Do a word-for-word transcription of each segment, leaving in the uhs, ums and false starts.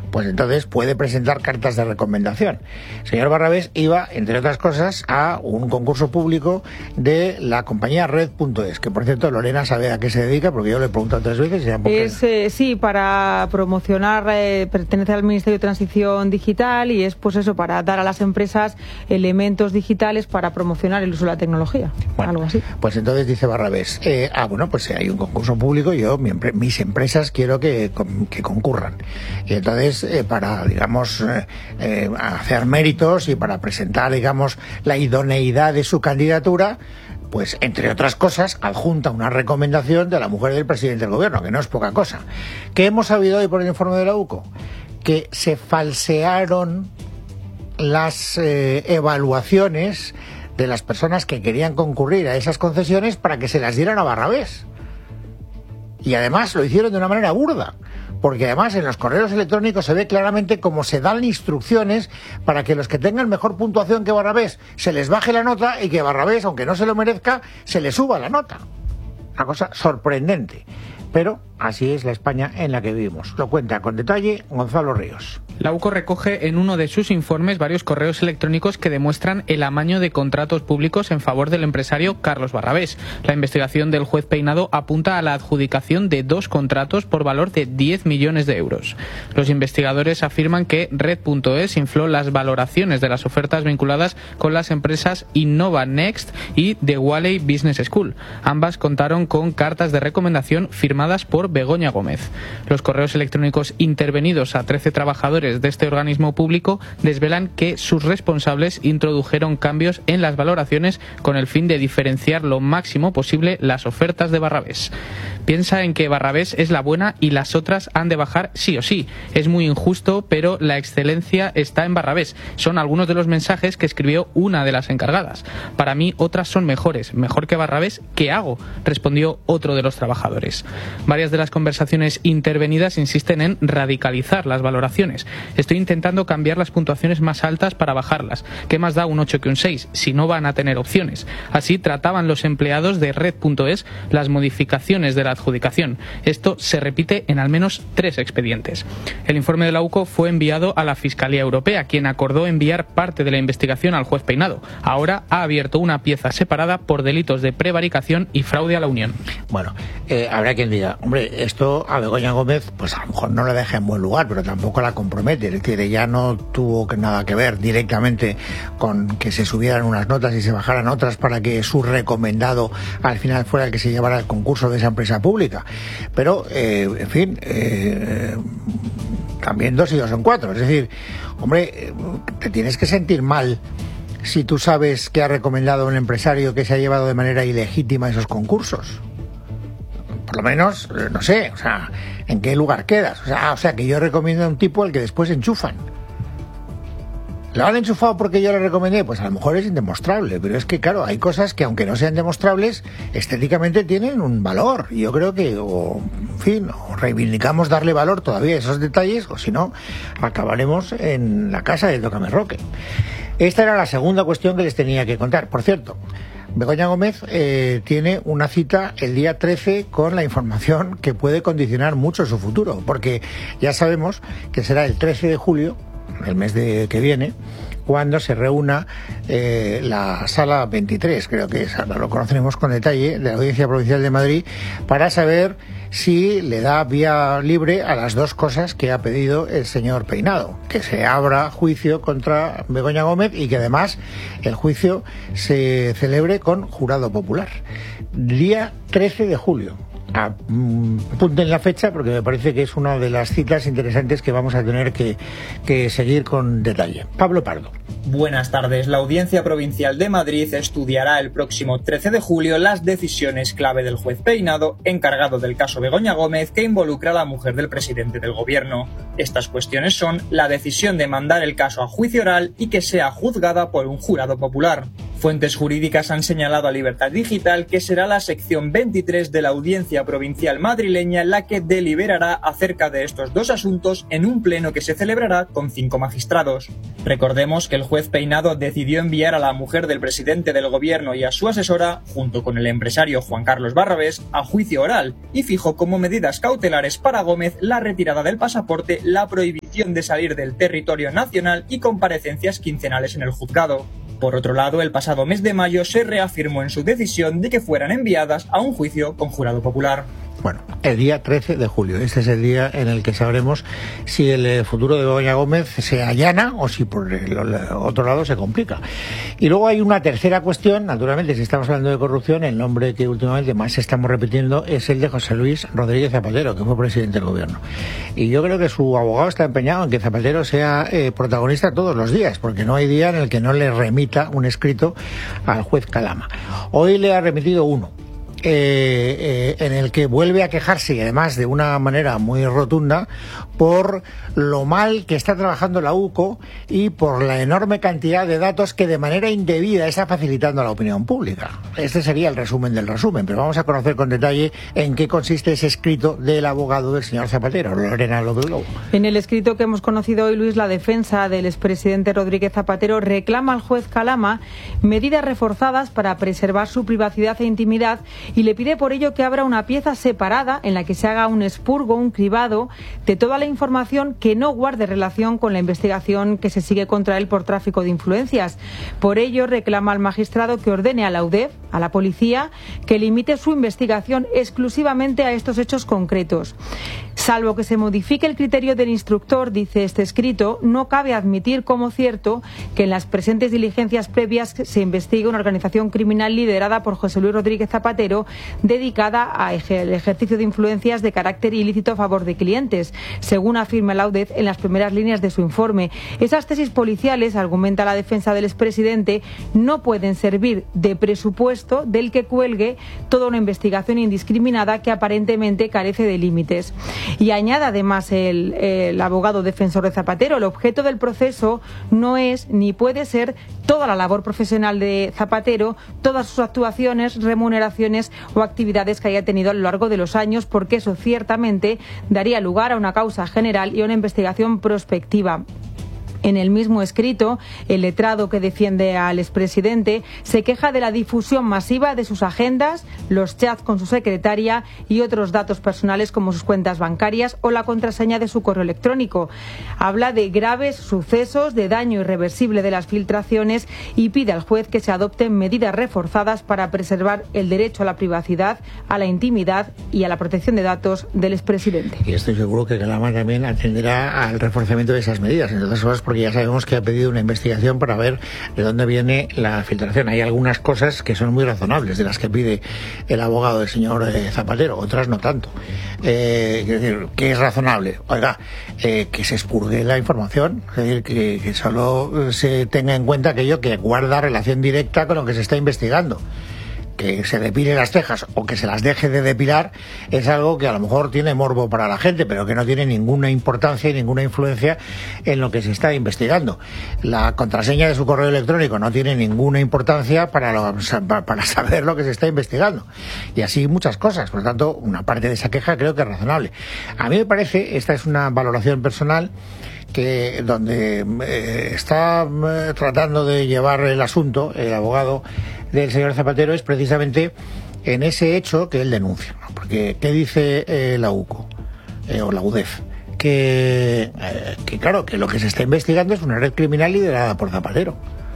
pues entonces puede presentar cartas de recomendación. El señor Barrabés iba, entre otras cosas, a un concurso público de la compañía Red punto es, que por cierto Lorena sabe a qué se dedica, porque yo le he preguntado tres veces. Y es, eh, sí, para promocionar, eh, pertenece al Ministerio de Transición Digital y es pues eso, para dar a las empresas elementos digitales para promocionar el uso de la tecnología, bueno, algo así. Pues entonces dice Barrabés, eh, ah, bueno, pues hay un concurso público, yo, mi, mis empresas quiero que, que concurran. Y entonces, eh, para, digamos, eh, eh, hacer méritos y para presentar, digamos, la idoneidad de su candidatura, pues, entre otras cosas, adjunta una recomendación de la mujer del presidente del gobierno, que no es poca cosa. ¿Qué hemos sabido hoy por el informe de la U C O? Que se falsearon las eh, evaluaciones de las personas que querían concurrir a esas concesiones para que se las dieran a Barrabés. Y además lo hicieron de una manera burda, porque además en los correos electrónicos se ve claramente cómo se dan instrucciones para que los que tengan mejor puntuación que Barrabés se les baje la nota y que Barrabés, aunque no se lo merezca, se le suba la nota. Una cosa sorprendente. Pero así es la España en la que vivimos. Lo cuenta con detalle Gonzalo Ríos. La U C O recoge en uno de sus informes varios correos electrónicos que demuestran el amaño de contratos públicos en favor del empresario Carlos Barrabés. La investigación del juez Peinado apunta a la adjudicación de dos contratos por valor de diez millones de euros. Los investigadores afirman que Red punto es infló las valoraciones de las ofertas vinculadas con las empresas Innova Next y The Valley Business School. Ambas contaron con cartas de recomendación firmadas por Begoña Gómez. Los correos electrónicos intervenidos a trece trabajadores de este organismo público desvelan que sus responsables introdujeron cambios en las valoraciones con el fin de diferenciar lo máximo posible las ofertas de Barrabés. Piensa en que Barrabés es la buena y las otras han de bajar sí o sí. Es muy injusto, pero la excelencia está en Barrabés. Son algunos de los mensajes que escribió una de las encargadas. Para mí otras son mejores. Mejor que Barrabés, ¿qué hago?, respondió otro de los trabajadores. Varias de las conversaciones intervenidas insisten en radicalizar las valoraciones. Estoy intentando cambiar las puntuaciones más altas para bajarlas. ¿Qué más da un ocho que un seis si no van a tener opciones? Así trataban los empleados de Red punto es las modificaciones de la adjudicación. Esto se repite en al menos tres expedientes. El informe de la U C O fue enviado a la Fiscalía Europea, quien acordó enviar parte de la investigación al juez Peinado. Ahora ha abierto una pieza separada por delitos de prevaricación y fraude a la Unión. Bueno, eh, habrá quien diga, hombre, esto a Begoña Gómez, pues a lo mejor no la deja en buen lugar, pero tampoco la compromete. Es decir, ella no tuvo nada que ver directamente con que se subieran unas notas y se bajaran otras para que su recomendado al final fuera el que se llevara el concurso de esa empresa pública. Pero, eh, en fin, eh, también dos y dos son cuatro. Es decir, hombre, te tienes que sentir mal si tú sabes que ha recomendado un empresario que se ha llevado de manera ilegítima esos concursos. Por lo menos, no sé, o sea, ¿en qué lugar quedas? O sea, o sea, que yo recomiendo a un tipo al que después enchufan. ¿Lo han enchufado porque yo le recomendé? Pues a lo mejor es indemostrable, pero es que, claro, hay cosas que, aunque no sean demostrables, estéticamente tienen un valor. Y yo creo que, o, en fin, o reivindicamos darle valor todavía a esos detalles, o si no, acabaremos en la casa del Tócame Roque. Esta era la segunda cuestión que les tenía que contar. Por cierto, Begoña Gómez eh, tiene una cita el día trece con la información que puede condicionar mucho su futuro, porque ya sabemos que será el trece de julio, el mes de, que viene, cuando se reúna eh, la sala veintitrés, creo que es, lo conoceremos con detalle, de la Audiencia Provincial de Madrid, para saber si le da vía libre a las dos cosas que ha pedido el señor Peinado, que se abra juicio contra Begoña Gómez y que además el juicio se celebre con jurado popular. Día trece de julio. Apunten la fecha porque me parece que es una de las citas interesantes que vamos a tener que, que seguir con detalle. Pablo Pardo. Buenas tardes. La Audiencia Provincial de Madrid estudiará el próximo trece de julio las decisiones clave del juez Peinado, encargado del caso Begoña Gómez, que involucra a la mujer del presidente del gobierno. Estas cuestiones son la decisión de mandar el caso a juicio oral y que sea juzgada por un jurado popular. Fuentes jurídicas han señalado a Libertad Digital que será la sección veintitrés de la Audiencia Provincial madrileña la que deliberará acerca de estos dos asuntos en un pleno que se celebrará con cinco magistrados. Recordemos que el juez Peinado decidió enviar a la mujer del presidente del gobierno y a su asesora, junto con el empresario Juan Carlos Barrabés, a juicio oral y fijó como medidas cautelares para Gómez la retirada del pasaporte, la prohibición prohibición de salir del territorio nacional y comparecencias quincenales en el juzgado. Por otro lado, el pasado mes de mayo se reafirmó en su decisión de que fueran enviadas a un juicio con jurado popular. Bueno, el día trece de julio, este es el día en el que sabremos si el futuro de Begoña Gómez se allana o si por el otro lado se complica. Y luego hay una tercera cuestión, naturalmente, si estamos hablando de corrupción, el nombre que últimamente más estamos repitiendo es el de José Luis Rodríguez Zapatero, que fue presidente del gobierno. Y yo creo que su abogado está empeñado en que Zapatero sea eh, protagonista todos los días, porque no hay día en el que no le remita un escrito al juez Calama. Hoy le ha remitido uno. Eh, eh, en el que vuelve a quejarse, y además de una manera muy rotunda, por lo mal que está trabajando la U C O y por la enorme cantidad de datos que de manera indebida está facilitando a la opinión pública. Este sería el resumen del resumen, pero vamos a conocer con detalle en qué consiste ese escrito del abogado del señor Zapatero, Lorena López Lobo. En el escrito que hemos conocido hoy, Luis, la defensa del expresidente Rodríguez Zapatero reclama al juez Calama medidas reforzadas para preservar su privacidad e intimidad y le pide por ello que abra una pieza separada en la que se haga un expurgo, un cribado de toda la información que no guarde relación con la investigación que se sigue contra él por tráfico de influencias. Por ello reclama al magistrado que ordene a la U D E F, a la policía, que limite su investigación exclusivamente a estos hechos concretos. Salvo que se modifique el criterio del instructor, dice este escrito, no cabe admitir como cierto que en las presentes diligencias previas se investigue una organización criminal liderada por José Luis Rodríguez Zapatero dedicada al ejercicio de influencias de carácter ilícito a favor de clientes, según afirma la U D E F en las primeras líneas de su informe. Esas tesis policiales, argumenta la defensa del expresidente, no pueden servir de presupuesto del que cuelgue toda una investigación indiscriminada que aparentemente carece de límites. Y añade además el, el abogado defensor de Zapatero, el objeto del proceso no es ni puede ser toda la labor profesional de Zapatero, todas sus actuaciones, remuneraciones o actividades que haya tenido a lo largo de los años, porque eso ciertamente daría lugar a una causa general y a una investigación prospectiva. En el mismo escrito, el letrado que defiende al expresidente se queja de la difusión masiva de sus agendas, los chats con su secretaria y otros datos personales como sus cuentas bancarias o la contraseña de su correo electrónico. Habla de graves sucesos, de daño irreversible de las filtraciones y pide al juez que se adopten medidas reforzadas para preservar el derecho a la privacidad, a la intimidad y a la protección de datos del expresidente. Y estoy seguro que Calama también atenderá al reforzamiento de esas medidas, entre otras cosas porque ya sabemos que ha pedido una investigación para ver de dónde viene la filtración. Hay algunas cosas que son muy razonables de las que pide el abogado del señor eh, Zapatero, otras no tanto. Eh, es decir, ¿qué es razonable? Oiga, eh, que se expurgue la información, es decir, que, que solo se tenga en cuenta aquello que guarda relación directa con lo que se está investigando. Que se depile las cejas o que se las deje de depilar es algo que a lo mejor tiene morbo para la gente, pero que no tiene ninguna importancia y ninguna influencia en lo que se está investigando. La contraseña de su correo electrónico no tiene ninguna importancia para, lo, para saber lo que se está investigando. Y así muchas cosas. Por lo tanto, una parte de esa queja creo que es razonable. A mí me parece, esta es una valoración personal, que donde eh, está eh, tratando de llevar el asunto el abogado del señor Zapatero es precisamente en ese hecho que él denuncia, ¿no? Porque ¿qué dice eh, la U C O eh, o la U D E F? Que, eh, que claro, que lo que se está investigando es una red criminal liderada por Zapatero.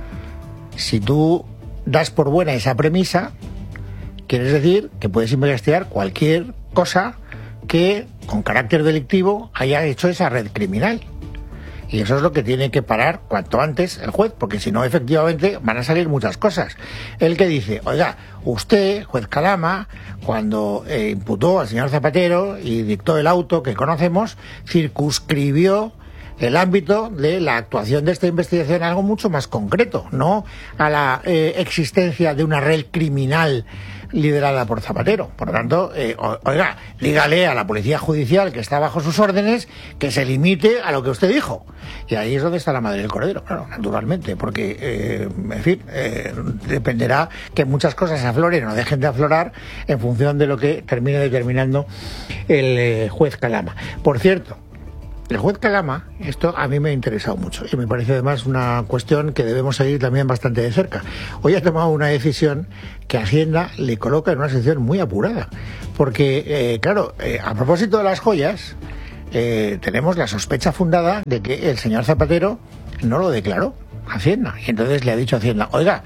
Si tú das por buena esa premisa, quieres decir que puedes investigar cualquier cosa que con carácter delictivo haya hecho esa red criminal. Y eso es lo que tiene que parar cuanto antes el juez, porque si no, efectivamente, van a salir muchas cosas. El que dice, oiga, usted, juez Calama, cuando eh, imputó al señor Zapatero y dictó el auto que conocemos, circunscribió el ámbito de la actuación de esta investigación a algo mucho más concreto, no a la eh, existencia de una red criminal liderada por Zapatero. Por lo tanto, eh, oiga, dígale a la policía judicial que está bajo sus órdenes que se limite a lo que usted dijo. Y ahí es donde está la madre del cordero, claro, naturalmente, porque, eh, en fin, eh, dependerá que muchas cosas afloren o dejen de aflorar en función de lo que termine determinando el eh, juez Calama. Por cierto, el juez Calama, esto a mí me ha interesado mucho y me parece además una cuestión que debemos seguir también bastante de cerca. Hoy ha tomado una decisión que Hacienda le coloca en una situación muy apurada, porque, eh, claro, eh, a propósito de las joyas, eh, tenemos la sospecha fundada de que el señor Zapatero no lo declaró a Hacienda. Y entonces le ha dicho a Hacienda, oiga,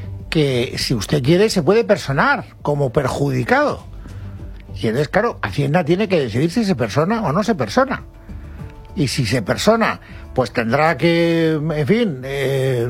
que si usted quiere se puede personar como perjudicado. Y entonces, claro, Hacienda tiene que decidir si se persona o no se persona. Y si se persona, pues tendrá que, en fin, eh,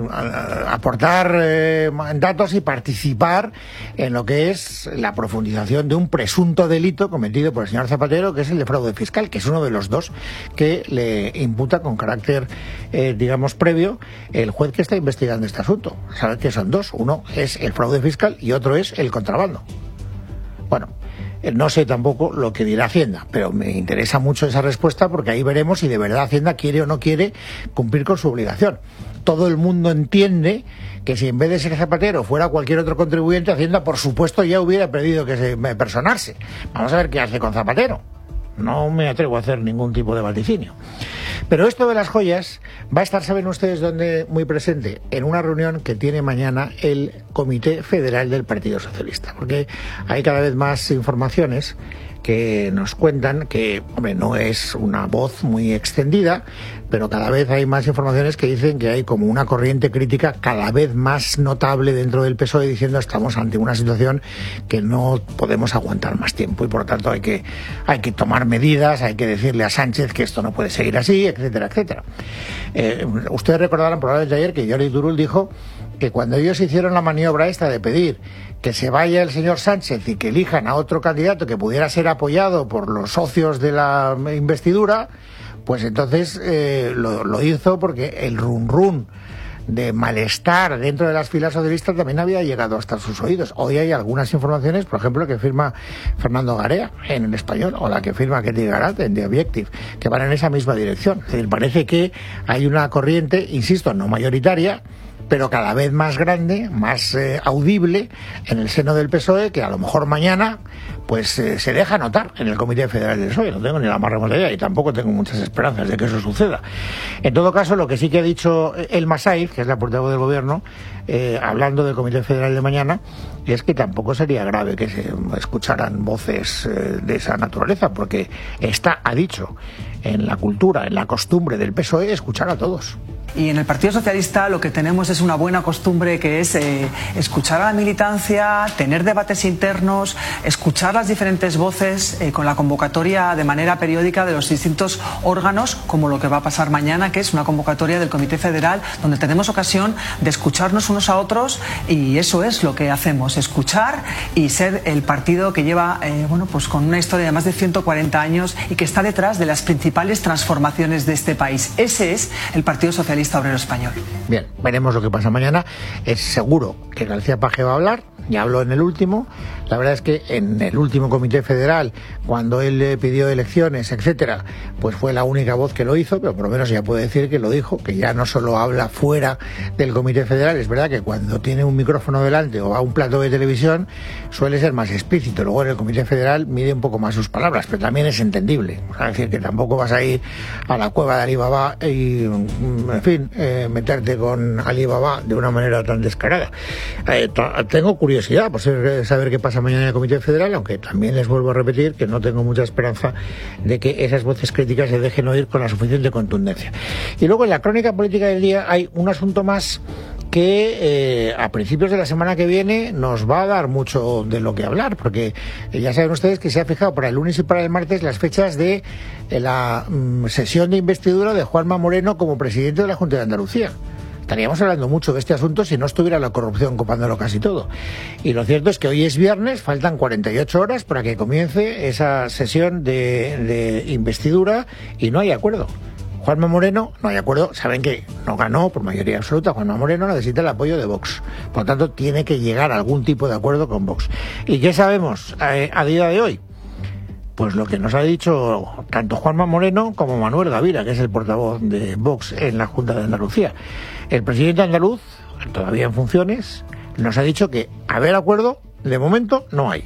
aportar eh, datos y participar en lo que es la profundización de un presunto delito cometido por el señor Zapatero, que es el de fraude fiscal, que es uno de los dos que le imputa con carácter, eh, digamos, previo el juez que está investigando este asunto. Saben que son dos, uno es el fraude fiscal y otro es el contrabando. Bueno, no sé tampoco lo que dirá Hacienda, pero me interesa mucho esa respuesta porque ahí veremos si de verdad Hacienda quiere o no quiere cumplir con su obligación. Todo el mundo entiende que si en vez de ser Zapatero fuera cualquier otro contribuyente, Hacienda por supuesto ya hubiera pedido que se personarse. Vamos a ver qué hace con Zapatero. No me atrevo a hacer ningún tipo de vaticinio. Pero esto de las joyas va a estar, ¿saben ustedes dónde? Muy presente, en una reunión que tiene mañana el Comité Federal del Partido Socialista, porque hay cada vez más informaciones que nos cuentan que, hombre, no es una voz muy extendida, pero cada vez hay más informaciones que dicen que hay como una corriente crítica cada vez más notable dentro del P S O E diciendo estamos ante una situación que no podemos aguantar más tiempo y por lo tanto hay que, hay que tomar medidas, hay que decirle a Sánchez que esto no puede seguir así, etcétera, etcétera. Eh, ustedes recordarán probablemente ayer que Jordi Turull dijo que cuando ellos hicieron la maniobra esta de pedir que se vaya el señor Sánchez y que elijan a otro candidato que pudiera ser apoyado por los socios de la investidura, pues entonces eh, lo, lo hizo porque el run run de malestar dentro de las filas socialistas también había llegado hasta sus oídos. Hoy hay algunas informaciones, por ejemplo, que firma Fernando Garea en El Español o la que firma Ketty Garat en The Objective, que van en esa misma dirección. Es decir, parece que hay una corriente, insisto, no mayoritaria, pero cada vez más grande, más eh, audible en el seno del P S O E, que a lo mejor mañana pues eh, se deja notar en el Comité Federal del P S O E. No tengo ni la más remota idea y tampoco tengo muchas esperanzas de que eso suceda. En todo caso, lo que sí que ha dicho Elma Saiz, que es la portavoz del Gobierno, eh, hablando del Comité Federal de mañana, es que tampoco sería grave que se escucharan voces eh, de esa naturaleza, porque está, ha dicho, en la cultura, en la costumbre del P S O E, escuchar a todos. Y en el Partido Socialista lo que tenemos es una buena costumbre que es eh, escuchar a la militancia, tener debates internos, escuchar las diferentes voces eh, con la convocatoria de manera periódica de los distintos órganos, como lo que va a pasar mañana, que es una convocatoria del Comité Federal, donde tenemos ocasión de escucharnos unos a otros y eso es lo que hacemos, escuchar y ser el partido que lleva, eh, bueno, pues con una historia de más de ciento cuarenta años y que está detrás de las principales transformaciones de este país. Ese es el Partido Socialista Obrero Español. Bien, veremos lo que pasa mañana. Es seguro que García Paje va a hablar, ya habló en el último. La verdad es que en el último Comité Federal, cuando él le pidió elecciones, etcétera, pues fue la única voz que lo hizo, pero por lo menos ya puede decir que lo dijo, que ya no solo habla fuera del Comité Federal. Es verdad que cuando tiene un micrófono delante o va a un plato de televisión suele ser más explícito, luego en el Comité Federal mide un poco más sus palabras, pero también es entendible. O sea, es decir, que tampoco vas a ir a la cueva de Alibaba y, en fin, eh, meterte con Alibaba de una manera tan descarada. Eh, tengo curiosidad por saber qué pasa mañana en el Comité Federal, aunque también les vuelvo a repetir que no tengo mucha esperanza de que esas voces críticas se dejen oír con la suficiente contundencia. Y luego en la crónica política del día hay un asunto más que eh, a principios de la semana que viene nos va a dar mucho de lo que hablar, porque eh, ya saben ustedes que se ha fijado para el lunes y para el martes las fechas de, de la mm, sesión de investidura de Juanma Moreno como presidente de la Junta de Andalucía. Estaríamos hablando mucho de este asunto si no estuviera la corrupción copándolo casi todo. Y lo cierto es que hoy es viernes, faltan cuarenta y ocho horas para que comience esa sesión de, de investidura y no hay acuerdo. Juanma Moreno, no hay acuerdo, saben que no ganó por mayoría absoluta. Juanma Moreno necesita el apoyo de Vox, por lo tanto tiene que llegar a algún tipo de acuerdo con Vox. ¿Y qué sabemos eh, a día de hoy? Pues lo que nos ha dicho tanto Juanma Moreno como Manuel Gavira, que es el portavoz de Vox en la Junta de Andalucía. El presidente andaluz, todavía en funciones, nos ha dicho que haber acuerdo, de momento, no hay.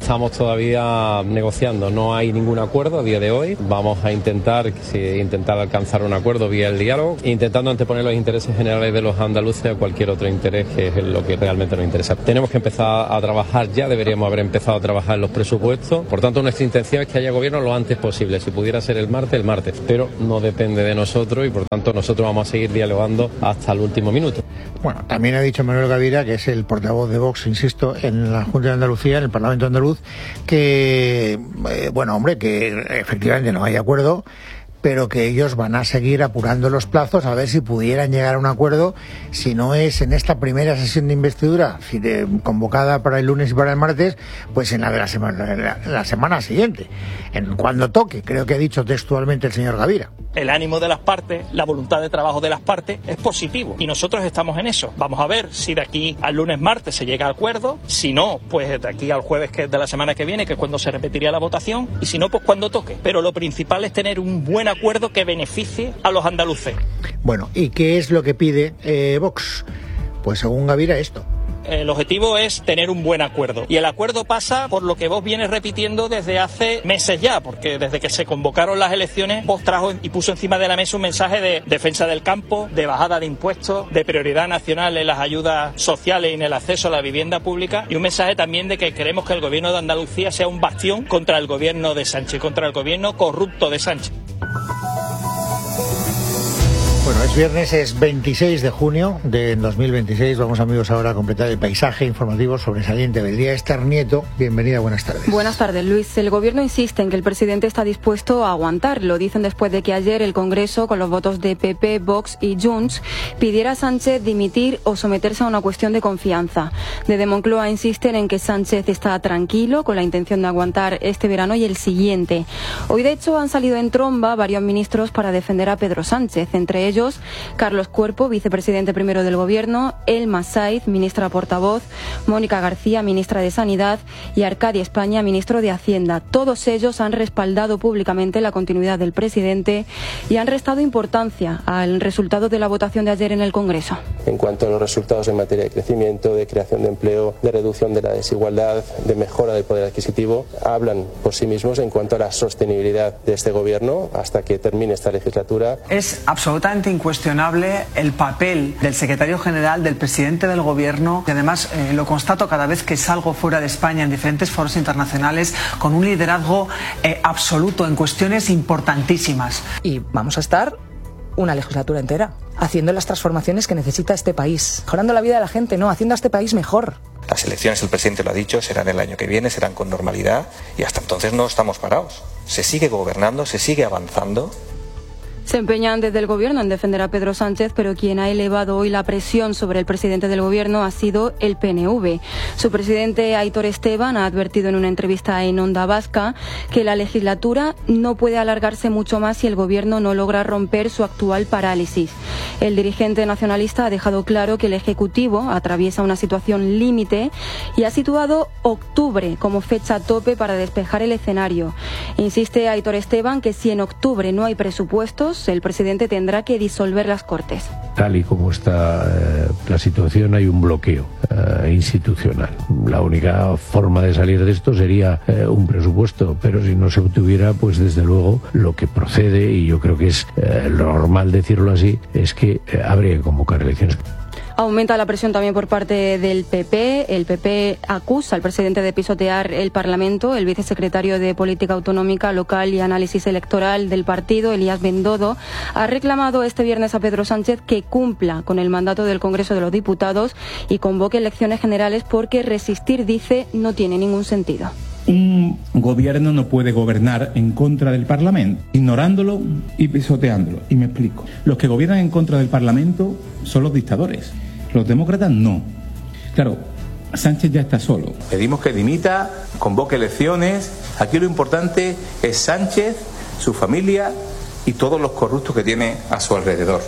Estamos todavía negociando, no hay ningún acuerdo a día de hoy. Vamos a intentar, sí, intentar alcanzar un acuerdo vía el diálogo, intentando anteponer los intereses generales de los andaluces a cualquier otro interés, que es lo que realmente nos interesa. Tenemos que empezar a trabajar ya, deberíamos haber empezado a trabajar en los presupuestos. Por tanto, nuestra intención es que haya gobierno lo antes posible. Si pudiera ser el martes, el martes. Pero no depende de nosotros y por tanto nosotros vamos a seguir dialogando hasta el último minuto. Bueno, también ha dicho Manuel Gavira, que es el portavoz de Vox, insisto, en la Junta de Andalucía, en el Parlamento andaluz, que, eh, bueno, hombre, que efectivamente no hay acuerdo, pero que ellos van a seguir apurando los plazos a ver si pudieran llegar a un acuerdo, si no es en esta primera sesión de investidura convocada para el lunes y para el martes, pues en la de la semana, la, la semana siguiente, en cuando toque, creo que ha dicho textualmente el señor Gavira. El ánimo de las partes, la voluntad de trabajo de las partes es positivo y nosotros estamos en eso. Vamos a ver si de aquí al lunes martes se llega a acuerdo, si no, pues de aquí al jueves que es de la semana que viene, que es cuando se repetiría la votación, y si no, pues cuando toque. Pero lo principal es tener un buen acuerdo que beneficie a los andaluces. Bueno, ¿y qué es lo que pide eh, Vox? Pues según Gavira, esto. El objetivo es tener un buen acuerdo. Y el acuerdo pasa por lo que Vox viene repitiendo desde hace meses ya, porque desde que se convocaron las elecciones, Vox trajo y puso encima de la mesa un mensaje de defensa del campo, de bajada de impuestos, de prioridad nacional en las ayudas sociales y en el acceso a la vivienda pública, y un mensaje también de que queremos que el gobierno de Andalucía sea un bastión contra el gobierno de Sánchez, contra el gobierno corrupto de Sánchez. Bueno, es viernes, es veintiséis de junio de dos mil veintiséis. Vamos, amigos, ahora a completar el paisaje informativo sobresaliente del día. Esther Nieto, bienvenida, buenas tardes. Buenas tardes, Luis. El gobierno insiste en que el presidente está dispuesto a aguantar. Lo dicen después de que ayer el Congreso, con los votos de P P, Vox y Junts, pidiera a Sánchez dimitir o someterse a una cuestión de confianza. Desde Moncloa insisten en que Sánchez está tranquilo, con la intención de aguantar este verano y el siguiente. Hoy, de hecho, han salido en tromba varios ministros para defender a Pedro Sánchez, entre ellos Carlos Cuerpo, vicepresidente primero del Gobierno, Elma Saiz, ministra portavoz, Mónica García, ministra de Sanidad, y Arcadia España, ministro de Hacienda. Todos ellos han respaldado públicamente la continuidad del presidente y han restado importancia al resultado de la votación de ayer en el Congreso. En cuanto a los resultados en materia de crecimiento, de creación de empleo, de reducción de la desigualdad, de mejora del poder adquisitivo, hablan por sí mismos en cuanto a la sostenibilidad de este Gobierno hasta que termine esta legislatura. Es absolutamente incuestionable el papel del secretario general, del presidente del gobierno, y además eh, lo constato cada vez que salgo fuera de España en diferentes foros internacionales, con un liderazgo eh, absoluto en cuestiones importantísimas. Y vamos a estar una legislatura entera haciendo las transformaciones que necesita este país, mejorando la vida de la gente, no, haciendo a este país mejor. Las elecciones, el presidente lo ha dicho, serán el año que viene, serán con normalidad, y hasta entonces no estamos parados. Se sigue gobernando, se sigue avanzando. Se empeñan desde el Gobierno en defender a Pedro Sánchez, pero quien ha elevado hoy la presión sobre el presidente del Gobierno ha sido el P N V. Su presidente, Aitor Esteban, ha advertido en una entrevista en Onda Vasca que la legislatura no puede alargarse mucho más si el Gobierno no logra romper su actual parálisis. El dirigente nacionalista ha dejado claro que el Ejecutivo atraviesa una situación límite y ha situado octubre como fecha tope para despejar el escenario. Insiste Aitor Esteban que si en octubre no hay presupuestos, el presidente tendrá que disolver las Cortes. Tal y como está eh, la situación, hay un bloqueo eh, institucional. La única forma de salir de esto sería eh, un presupuesto, pero si no se obtuviera, pues desde luego lo que procede, y yo creo que es eh, lo normal decirlo así, es que eh, habría que convocar elecciones. Aumenta la presión también por parte del P P. El P P acusa al presidente de pisotear el Parlamento. El vicesecretario de Política Autonómica, Local y Análisis Electoral del partido, Elías Bendodo, ha reclamado este viernes a Pedro Sánchez que cumpla con el mandato del Congreso de los Diputados y convoque elecciones generales, porque resistir, dice, no tiene ningún sentido. Un gobierno no puede gobernar en contra del Parlamento, ignorándolo y pisoteándolo. Y me explico. Los que gobiernan en contra del Parlamento son los dictadores. Los demócratas no. Claro, Sánchez ya está solo. Pedimos que dimita, convoque elecciones. Aquí lo importante es Sánchez, su familia y todos los corruptos que tiene a su alrededor.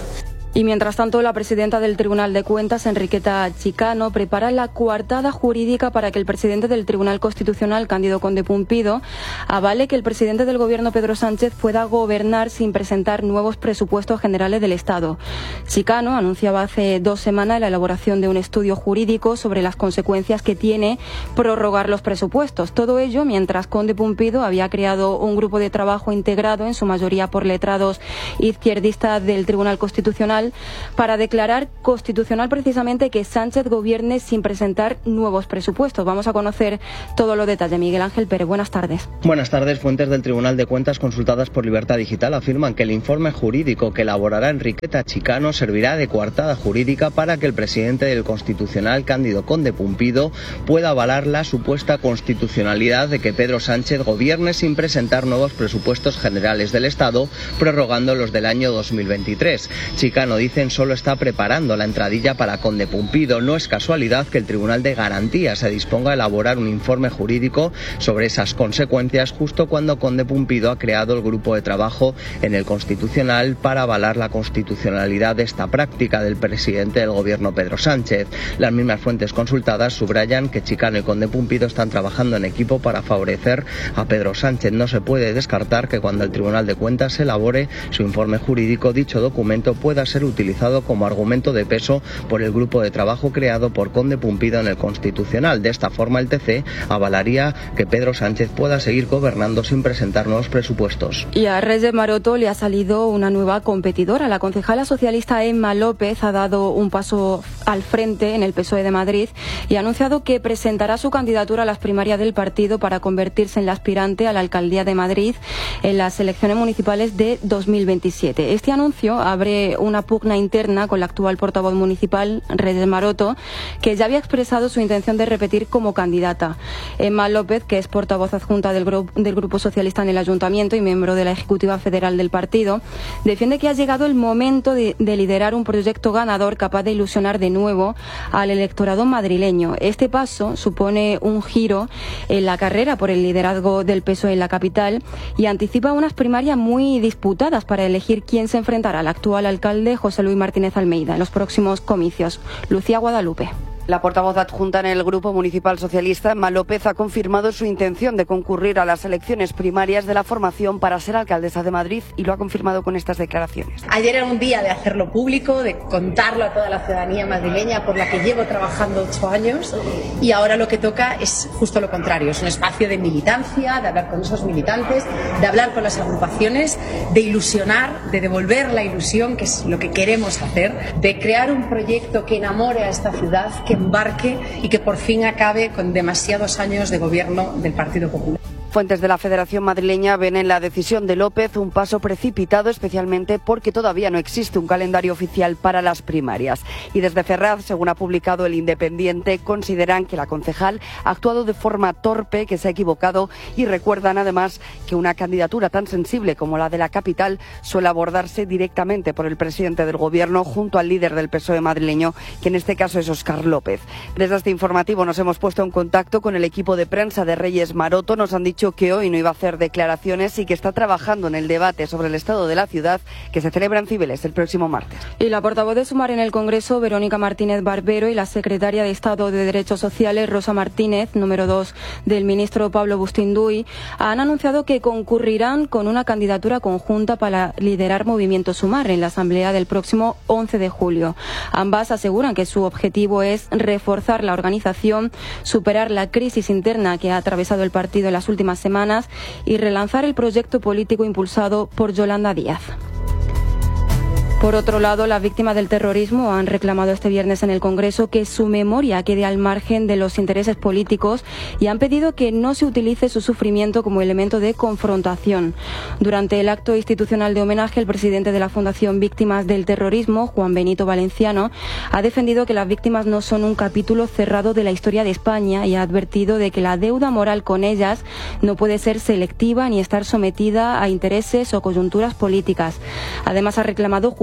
Y mientras tanto, la presidenta del Tribunal de Cuentas, Enriqueta Chicano, prepara la coartada jurídica para que el presidente del Tribunal Constitucional, Cándido Conde Pumpido, avale que el presidente del Gobierno, Pedro Sánchez, pueda gobernar sin presentar nuevos presupuestos generales del Estado. Chicano anunciaba hace dos semanas la elaboración de un estudio jurídico sobre las consecuencias que tiene prorrogar los presupuestos. Todo ello mientras Conde Pumpido había creado un grupo de trabajo integrado, en su mayoría por letrados izquierdistas del Tribunal Constitucional, para declarar constitucional precisamente que Sánchez gobierne sin presentar nuevos presupuestos. Vamos a conocer todos los detalles. Miguel Ángel Pérez, buenas tardes. Buenas tardes. Fuentes del Tribunal de Cuentas consultadas por Libertad Digital afirman que el informe jurídico que elaborará Enriqueta Chicano servirá de coartada jurídica para que el presidente del Constitucional, Cándido Conde Pumpido, pueda avalar la supuesta constitucionalidad de que Pedro Sánchez gobierne sin presentar nuevos presupuestos generales del Estado, prorrogando los del año dos mil veintitrés. Chicano, dicen, solo está preparando la entradilla para Conde Pumpido. No es casualidad que el Tribunal de Garantía se disponga a elaborar un informe jurídico sobre esas consecuencias justo cuando Conde Pumpido ha creado el grupo de trabajo en el Constitucional para avalar la constitucionalidad de esta práctica del presidente del Gobierno, Pedro Sánchez. Las mismas fuentes consultadas subrayan que Chicano y Conde Pumpido están trabajando en equipo para favorecer a Pedro Sánchez. No se puede descartar que cuando el Tribunal de Cuentas elabore su informe jurídico, dicho documento pueda ser utilizado como argumento de peso por el grupo de trabajo creado por Conde Pumpido en el Constitucional. De esta forma, el T C avalaría que Pedro Sánchez pueda seguir gobernando sin presentar nuevos presupuestos. Y a Reyes Maroto le ha salido una nueva competidora. La concejala socialista Emma López ha dado un paso al frente en el P S O E de Madrid y ha anunciado que presentará su candidatura a las primarias del partido para convertirse en la aspirante a la alcaldía de Madrid en las elecciones municipales de dos mil veintisiete. Este anuncio abre una pugna interna con la actual portavoz municipal, Reyes Maroto, que ya había expresado su intención de repetir como candidata. Emma López, que es portavoz adjunta del, gru- del Grupo Socialista en el Ayuntamiento y miembro de la Ejecutiva Federal del partido, defiende que ha llegado el momento de, de liderar un proyecto ganador capaz de ilusionar de nuevo al electorado madrileño. Este paso supone un giro en la carrera por el liderazgo del P S O E en la capital y anticipa unas primarias muy disputadas para elegir quién se enfrentará al actual alcalde José Luis Martínez Almeida en los próximos comicios. Lucía Guadalupe. La portavoz adjunta en el Grupo Municipal Socialista, Emma López, ha confirmado su intención de concurrir a las elecciones primarias de la formación para ser alcaldesa de Madrid y lo ha confirmado con estas declaraciones. Ayer era un día de hacerlo público, de contarlo a toda la ciudadanía madrileña por la que llevo trabajando ocho años y ahora lo que toca es justo lo contrario. Es un espacio de militancia, de hablar con esos militantes, de hablar con las agrupaciones, de ilusionar, de devolver la ilusión, que es lo que queremos hacer, de crear un proyecto que enamore a esta ciudad, que embarque y que por fin acabe con demasiados años de gobierno del Partido Popular. Fuentes de la Federación Madrileña ven en la decisión de López un paso precipitado, especialmente porque todavía no existe un calendario oficial para las primarias. Y desde Ferraz, según ha publicado El Independiente, consideran que la concejal ha actuado de forma torpe, que se ha equivocado y recuerdan además que una candidatura tan sensible como la de la capital suele abordarse directamente por el presidente del Gobierno junto al líder del P S O E madrileño, que en este caso es Óscar López. Desde este informativo nos hemos puesto en contacto con el equipo de prensa de Reyes Maroto. Nos han dicho que hoy no iba a hacer declaraciones y que está trabajando en el debate sobre el estado de la ciudad que se celebra en Cibeles el próximo martes. Y la portavoz de Sumar en el Congreso, Verónica Martínez Barbero, y la secretaria de Estado de Derechos Sociales, Rosa Martínez, número dos del ministro Pablo Bustinduy, han anunciado que concurrirán con una candidatura conjunta para liderar Movimiento Sumar en la asamblea del próximo once de julio. Ambas aseguran que su objetivo es reforzar la organización, superar la crisis interna que ha atravesado el partido en las últimas semanas y relanzar el proyecto político impulsado por Yolanda Díaz. Por otro lado, las víctimas del terrorismo han reclamado este viernes en el Congreso que su memoria quede al margen de los intereses políticos y han pedido que no se utilice su sufrimiento como elemento de confrontación. Durante el acto institucional de homenaje, el presidente de la Fundación Víctimas del Terrorismo, Juan Benito Valenciano, ha defendido que las víctimas no son un capítulo cerrado de la historia de España y ha advertido de que la deuda moral con ellas no puede ser selectiva ni estar sometida a intereses o coyunturas políticas. Además, ha reclamado justicia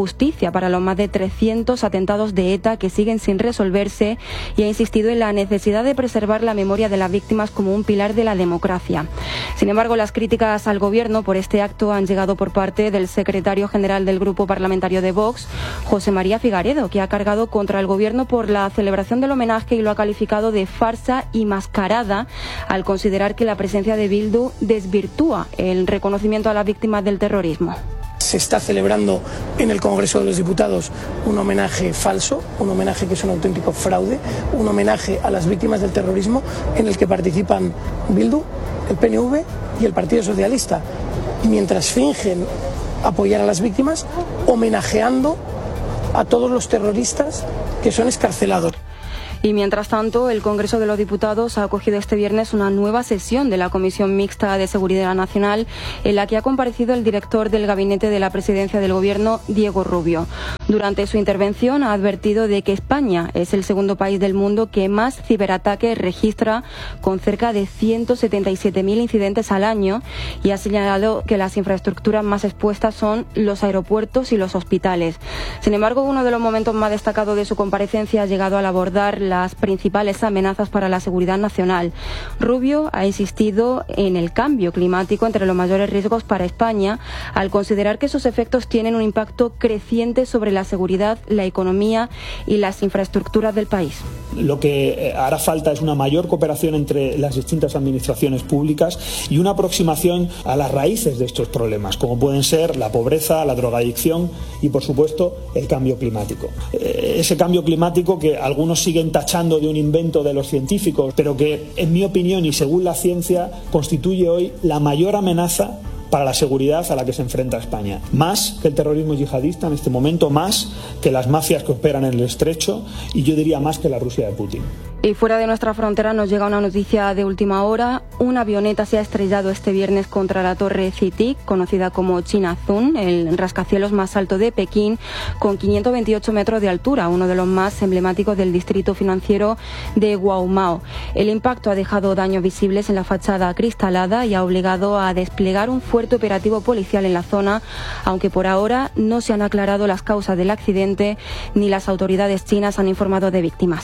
justicia para los más de trescientos atentados de ETA que siguen sin resolverse y ha insistido en la necesidad de preservar la memoria de las víctimas como un pilar de la democracia. Sin embargo, las críticas al gobierno por este acto han llegado por parte del secretario general del grupo parlamentario de Vox, José María Figaredo, que ha cargado contra el gobierno por la celebración del homenaje y lo ha calificado de farsa y mascarada al considerar que la presencia de Bildu desvirtúa el reconocimiento a las víctimas del terrorismo. Se está celebrando en el Congreso de los Diputados un homenaje falso, un homenaje que es un auténtico fraude, un homenaje a las víctimas del terrorismo en el que participan Bildu, el P N V y el Partido Socialista, mientras fingen apoyar a las víctimas, homenajeando a todos los terroristas que son excarcelados. Y mientras tanto, el Congreso de los Diputados ha acogido este viernes una nueva sesión de la Comisión Mixta de Seguridad Nacional, en la que ha comparecido el director del Gabinete de la Presidencia del Gobierno, Diego Rubio. Durante su intervención ha advertido de que España es el segundo país del mundo que más ciberataques registra, con cerca de ciento setenta y siete mil incidentes al año, y ha señalado que las infraestructuras más expuestas son los aeropuertos y los hospitales. Sin embargo, uno de los momentos más destacados de su comparecencia ha llegado al abordar las principales amenazas para la seguridad nacional. Rubio ha insistido en el cambio climático entre los mayores riesgos para España, al considerar que sus efectos tienen un impacto creciente sobre la seguridad, la economía y las infraestructuras del país. Lo que hará falta es una mayor cooperación entre las distintas administraciones públicas y una aproximación a las raíces de estos problemas, como pueden ser la pobreza, la drogadicción y, por supuesto, el cambio climático. Ese cambio climático que algunos siguen tachando de un invento de los científicos, pero que, en mi opinión y según la ciencia, constituye hoy la mayor amenaza para la seguridad a la que se enfrenta España. Más que el terrorismo yihadista en este momento, más que las mafias que operan en el Estrecho y yo diría más que la Rusia de Putin. Y fuera de nuestra frontera nos llega una noticia de última hora. Una avioneta se ha estrellado este viernes contra la torre Citic, conocida como Chinazun, el rascacielos más alto de Pekín, con quinientos veintiocho metros de altura, uno de los más emblemáticos del distrito financiero de Guaumao. El impacto ha dejado daños visibles en la fachada acristalada y ha obligado a desplegar un fuerte operativo policial en la zona, aunque por ahora no se han aclarado las causas del accidente ni las autoridades chinas han informado de víctimas.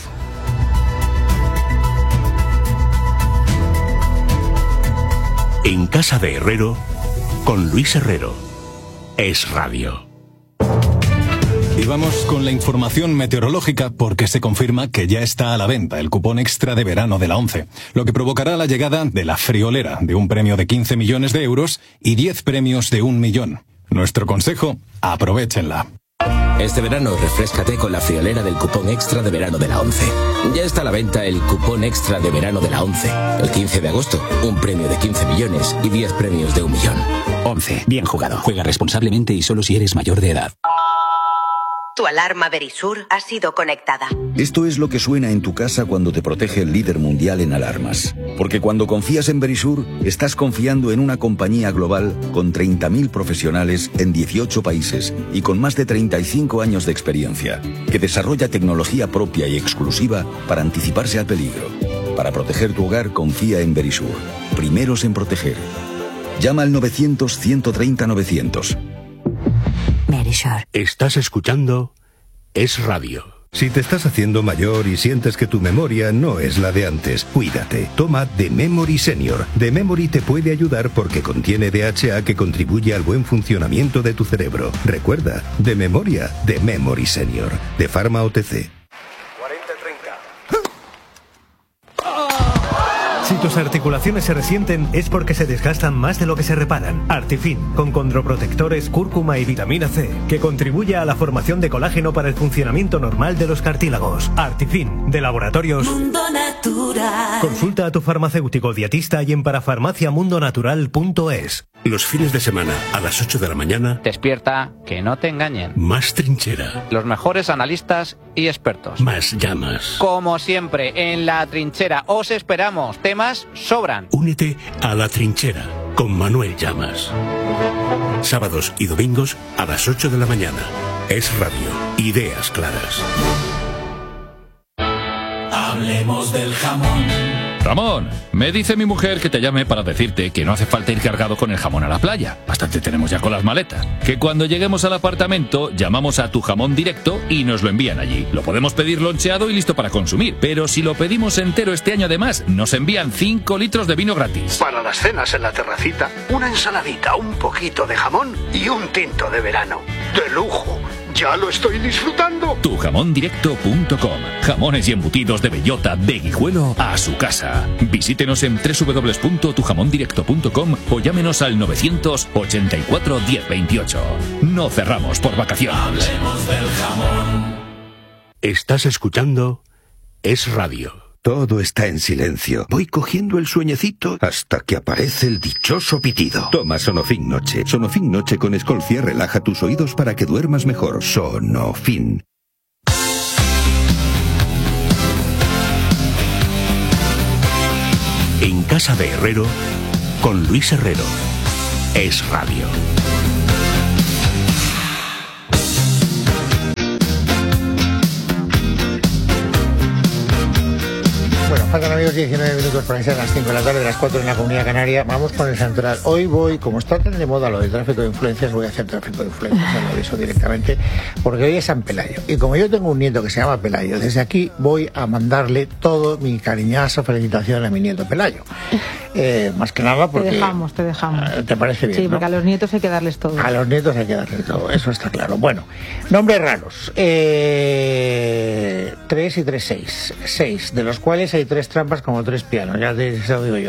En Casa de Herrero, con Luis Herrero. Es Radio. Y vamos con la información meteorológica porque se confirma que ya está a la venta el cupón extra de verano de la ONCE, lo que provocará la llegada de la friolera de un premio de quince millones de euros y diez premios de un millón. Nuestro consejo, aprovéchenla. Este verano refréscate con la friolera del cupón extra de verano de la ONCE. Ya está a la venta el cupón extra de verano de la ONCE. El quince de agosto, un premio de quince millones y diez premios de un millón. ONCE, bien jugado. Juega responsablemente y solo si eres mayor de edad. Tu alarma Verisur ha sido conectada. Esto es lo que suena en tu casa cuando te protege el líder mundial en alarmas. Porque cuando confías en Verisur, estás confiando en una compañía global con treinta mil profesionales en dieciocho países y con más de treinta y cinco años de experiencia, que desarrolla tecnología propia y exclusiva para anticiparse al peligro. Para proteger tu hogar, confía en Verisur. Primeros en proteger. Llama al novecientos, ciento treinta, novecientos. Estás escuchando Es Radio. Si te estás haciendo mayor y sientes que tu memoria no es la de antes, cuídate. Toma The Memory Senior. The Memory te puede ayudar porque contiene D H A que contribuye al buen funcionamiento de tu cerebro. Recuerda, de memoria, The Memory Senior. De Pharma O T C. Si tus articulaciones se resienten es porque se desgastan más de lo que se reparan. Artifin, con condroprotectores, cúrcuma y vitamina C, que contribuye a la formación de colágeno para el funcionamiento normal de los cartílagos. Artifin, de Laboratorios Mundo Natural. Consulta a tu farmacéutico dietista y en parafarmacia mundo natural punto es. Los fines de semana, a las ocho de la mañana... Despierta, que no te engañen. Más trinchera. Los mejores analistas y expertos. Más llamas. Como siempre, en La Trinchera os esperamos. Temas sobran. Únete a La Trinchera con Manuel Llamas. Sábados y domingos a las ocho de la mañana. Es Radio. Ideas claras. Hablemos del jamón. Ramón, me dice mi mujer que te llame para decirte que no hace falta ir cargado con el jamón a la playa. Bastante tenemos ya con las maletas. Que cuando lleguemos al apartamento, llamamos a Tu Jamón Directo y nos lo envían allí. Lo podemos pedir loncheado y listo para consumir. Pero si lo pedimos entero este año además, nos envían cinco litros de vino gratis. Para las cenas en la terracita, una ensaladita, un poquito de jamón y un tinto de verano. ¡De lujo! ¡Ya lo estoy disfrutando! tu jamón directo punto com. Jamones y embutidos de bellota, de Guijuelo a su casa. Visítenos en doble u doble u doble u punto tu jamón directo punto com o llámenos al novecientos ochenta y cuatro diez veintiocho. No cerramos por vacaciones. Hablemos del jamón. Estás escuchando Es Radio. Todo está en silencio. Voy cogiendo el sueñecito hasta que aparece el dichoso pitido. Toma Sonofin Noche. Sonofin Noche con Escolcia relaja tus oídos para que duermas mejor. Sonofin. En casa de Herrero, con Luis Herrero. Es Radio. Bueno, faltan, amigos, diecinueve minutos para que sean las cinco de la tarde, las cuatro en la Comunidad Canaria. Vamos con el central. Hoy voy, como está tan de moda lo del tráfico de influencias, voy a hacer tráfico de influencias, ya lo aviso directamente, porque hoy es San Pelayo. Y como yo tengo un nieto que se llama Pelayo, desde aquí voy a mandarle todo mi cariñosa felicitación a mi nieto Pelayo. Eh, más que nada porque... Te dejamos, te dejamos. ¿Te parece bien? Sí, porque, ¿no?, a los nietos hay que darles todo. A los nietos hay que darles todo, eso está claro. Bueno, nombres raros. Eh, tres y tres, seis. Seis, de los cuales hay tres trampas como tres pianos, ya te lo digo yo.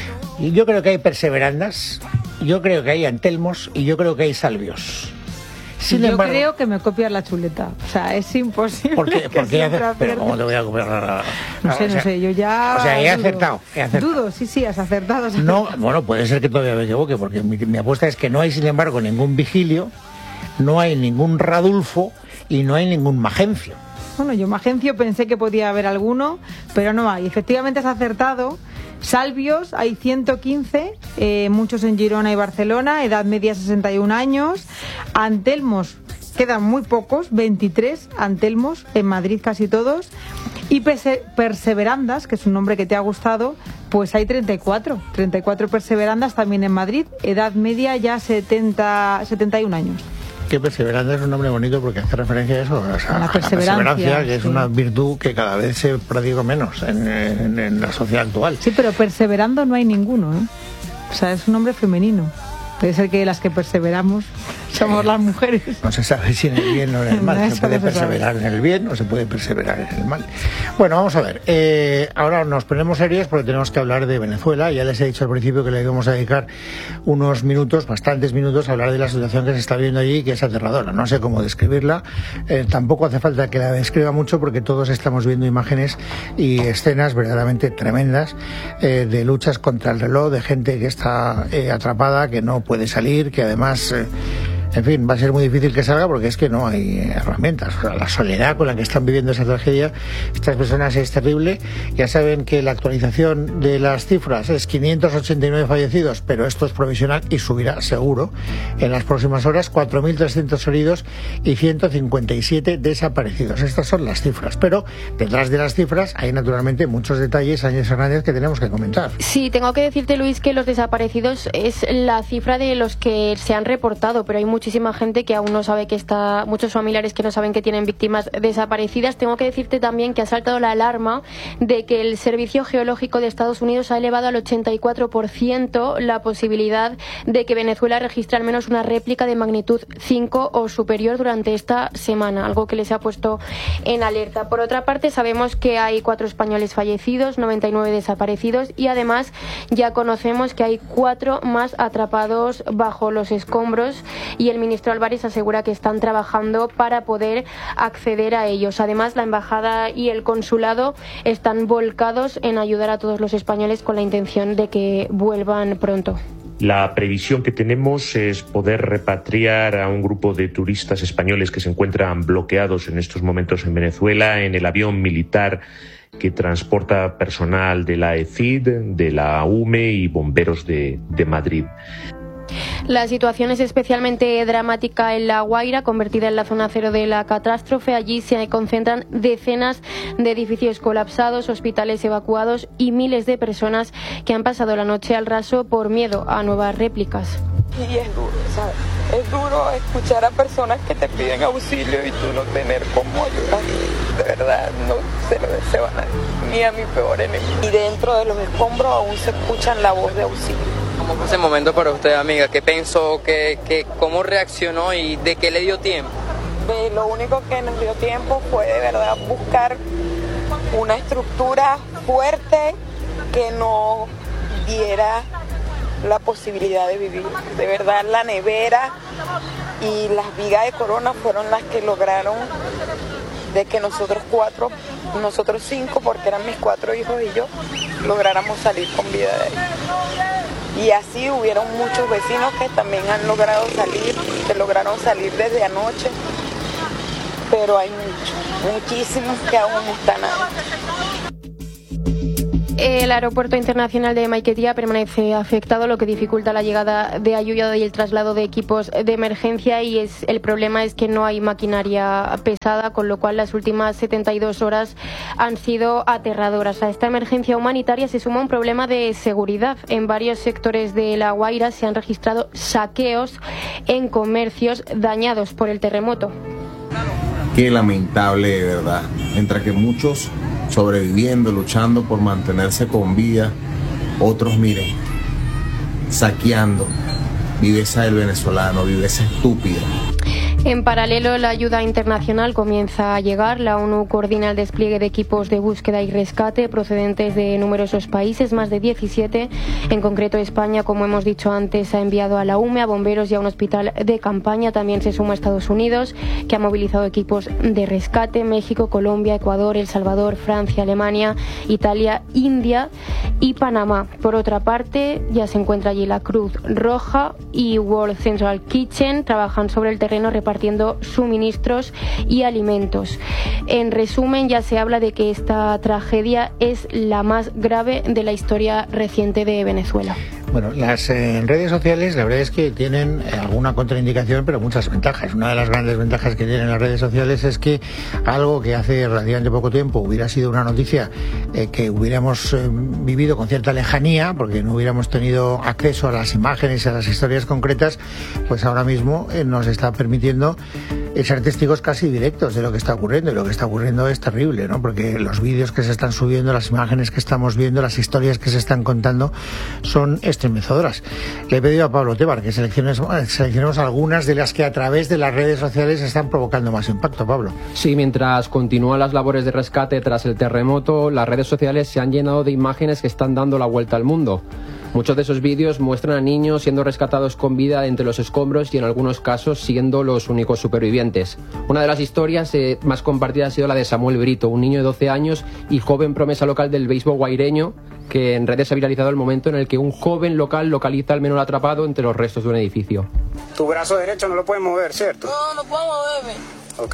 Y yo creo que hay perseverandas, yo creo que hay antelmos y yo creo que hay salvios. Sin yo embargo, creo que me copias la chuleta. O sea, es imposible. ¿Por qué? que ¿Por qué hace, siempre pero acierte? ¿cómo te voy a copiar la, No sé, o sea, no sé, yo ya... O sea, he dudo. acertado, he acertado. Dudo, sí, sí, has acertado. has No, acertado. bueno, puede ser que todavía me equivoque, porque mi, mi apuesta es que no hay, sin embargo, ningún Vigilio, no hay ningún Radulfo y no hay ningún Magencio. Bueno, yo Magencio pensé que podía haber alguno, pero no hay. Efectivamente has acertado. Salvios hay ciento quince, eh, muchos en Girona y Barcelona, edad media sesenta y un años. Antelmos quedan muy pocos, veintitrés antelmos, en Madrid casi todos. Y perse- perseverandas, que es un nombre que te ha gustado, pues hay treinta y cuatro. treinta y cuatro perseverandas también en Madrid, edad media ya setenta, setenta y un años. Que perseverante es un nombre bonito porque hace referencia a eso, o sea, La a perseverancia, la perseverancia, que es sí. una virtud que cada vez se practica menos en, en, en la sociedad actual. Sí, pero perseverando no hay ninguno, ¿eh? O sea, es un nombre femenino. Debe ser que las que perseveramos somos las mujeres. No se sabe si en el bien o en el mal. Eso Se puede no se perseverar en el bien o se puede perseverar en el mal. Bueno, vamos a ver. Eh, ahora nos ponemos serios porque tenemos que hablar de Venezuela. Ya les he dicho al principio que le íbamos a dedicar unos minutos, bastantes minutos, a hablar de la situación que se está viendo allí, que es aterradora. No sé cómo describirla. Eh, tampoco hace falta que la describa mucho porque todos estamos viendo imágenes y escenas verdaderamente tremendas eh, de luchas contra el reloj, de gente que está eh, atrapada, que no puede salir, que además... Eh, En fin, va a ser muy difícil que salga porque es que no hay herramientas. O sea, la soledad con la que están viviendo esa tragedia estas personas es terrible. Ya saben que la actualización de las cifras es quinientos ochenta y nueve fallecidos, pero esto es provisional y subirá seguro en las próximas horas. cuatro mil trescientos heridos y ciento cincuenta y siete desaparecidos. Estas son las cifras, pero detrás de las cifras hay naturalmente muchos detalles, Áñez Hernández, que tenemos que comentar. Sí, tengo que decirte, Luis, que los desaparecidos es la cifra de los que se han reportado, pero hay muchísima gente que aún no sabe que está, muchos familiares que no saben que tienen víctimas desaparecidas. Tengo que decirte también que ha saltado la alarma de que el Servicio Geológico de Estados Unidos ha elevado al ochenta y cuatro por ciento la posibilidad de que Venezuela registre al menos una réplica de magnitud cinco o superior durante esta semana, algo que les ha puesto en alerta. Por otra parte, sabemos que hay cuatro españoles fallecidos, noventa y nueve desaparecidos y además ya conocemos que hay cuatro más atrapados bajo los escombros y el ministro Álvarez asegura que están trabajando para poder acceder a ellos. Además, la embajada y el consulado están volcados en ayudar a todos los españoles con la intención de que vuelvan pronto. La previsión que tenemos es poder repatriar a un grupo de turistas españoles que se encuentran bloqueados en estos momentos en Venezuela en el avión militar que transporta personal de la E C I D, de la U M E y bomberos de, de Madrid. La situación es especialmente dramática en La Guaira, convertida en la zona cero de la catástrofe. Allí se concentran decenas de edificios colapsados, hospitales evacuados y miles de personas que han pasado la noche al raso por miedo a nuevas réplicas. Y es duro, ¿sabes? Es duro escuchar a personas que te piden auxilio y tú no tener cómo ayudar. De verdad, no se lo deseo a nadie, ni a mi peor enemigo. Y dentro de los escombros aún se escuchan la voz de auxilio. ¿Cómo fue ese momento para usted, amiga? ¿Qué pensó? ¿Qué, qué, ¿Cómo reaccionó y de qué le dio tiempo? De lo único que nos dio tiempo fue de verdad buscar una estructura fuerte que nos diera la posibilidad de vivir. De verdad, la nevera y las vigas de Corona fueron las que lograron de que nosotros cuatro, nosotros cinco, porque eran mis cuatro hijos y yo, lográramos salir con vida de ahí. Y así hubieron muchos vecinos que también han logrado salir, que lograron salir desde anoche, pero hay muchos, muchísimos que aún no están ahí. El aeropuerto internacional de Maiquetía permanece afectado, lo que dificulta la llegada de ayuda y el traslado de equipos de emergencia, y es el problema es que no hay maquinaria pesada, con lo cual las últimas setenta y dos horas han sido aterradoras. A esta emergencia humanitaria se suma un problema de seguridad. En varios sectores de La Guaira se han registrado saqueos en comercios dañados por el terremoto. Qué lamentable, de verdad. Entre que muchos sobreviviendo, luchando por mantenerse con vida, otros, miren, saqueando. Viveza del venezolano, viveza estúpida. En paralelo, la ayuda internacional comienza a llegar. La ONU coordina el despliegue de equipos de búsqueda y rescate procedentes de numerosos países, más de diecisiete. En concreto, España, como hemos dicho antes, ha enviado a la U M E, a bomberos y a un hospital de campaña. También se suma a Estados Unidos, que ha movilizado equipos de rescate. México, Colombia, Ecuador, El Salvador, Francia, Alemania, Italia, India y Panamá. Por otra parte, ya se encuentra allí la Cruz Roja y World Central Kitchen. Trabajan sobre el terreno repartiendo suministros y alimentos. En resumen, ya se habla de que esta tragedia es la más grave de la historia reciente de Venezuela. Bueno, las eh, redes sociales, la verdad es que tienen eh, alguna contraindicación, pero muchas ventajas. Una de las grandes ventajas que tienen las redes sociales es que algo que hace relativamente poco tiempo hubiera sido una noticia eh, que hubiéramos eh, vivido con cierta lejanía, porque no hubiéramos tenido acceso a las imágenes y a las historias concretas, pues ahora mismo eh, nos está permitiendo eh, ser testigos casi directos de lo que está ocurriendo. Y lo que está ocurriendo es terrible, ¿no? Porque los vídeos que se están subiendo, las imágenes que estamos viendo, las historias que se están contando son estremecedoras. Le he pedido a Pablo Tebar que selecciones, seleccionemos algunas de las que a través de las redes sociales están provocando más impacto. Pablo. Sí, mientras continúan las labores de rescate tras el terremoto, las redes sociales se han llenado de imágenes que están dando la vuelta al mundo. Muchos de esos vídeos muestran a niños siendo rescatados con vida entre los escombros y en algunos casos siendo los únicos supervivientes. Una de las historias eh, más compartidas ha sido la de Samuel Brito, un niño de doce años y joven promesa local del béisbol guaireño, que en redes ha viralizado el momento en el que un joven local localiza al menor atrapado entre los restos de un edificio. Tu brazo derecho no lo puedes mover, ¿cierto? No, no puedo moverme. Ok.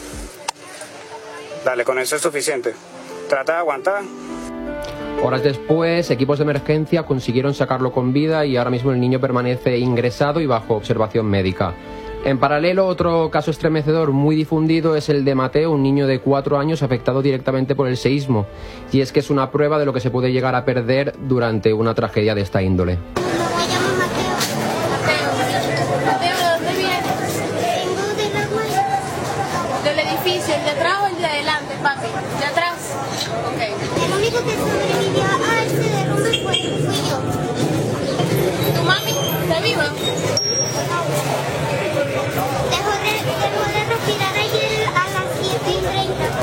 Dale, con eso es suficiente. Trata de aguantar. Horas después, equipos de emergencia consiguieron sacarlo con vida y ahora mismo el niño permanece ingresado y bajo observación médica. En paralelo, otro caso estremecedor muy difundido es el de Mateo, un niño de cuatro años afectado directamente por el seísmo. Y es que es una prueba de lo que se puede llegar a perder durante una tragedia de esta índole. ¿Del edificio, el de atrás o el de adelante, papi? ¿De atrás? Ok. El único que sobrevivió a ese derrumbe fue, fui yo. ¿Tu mami está viva? Dejó de, dejó de respirar ayer a las siete y treinta.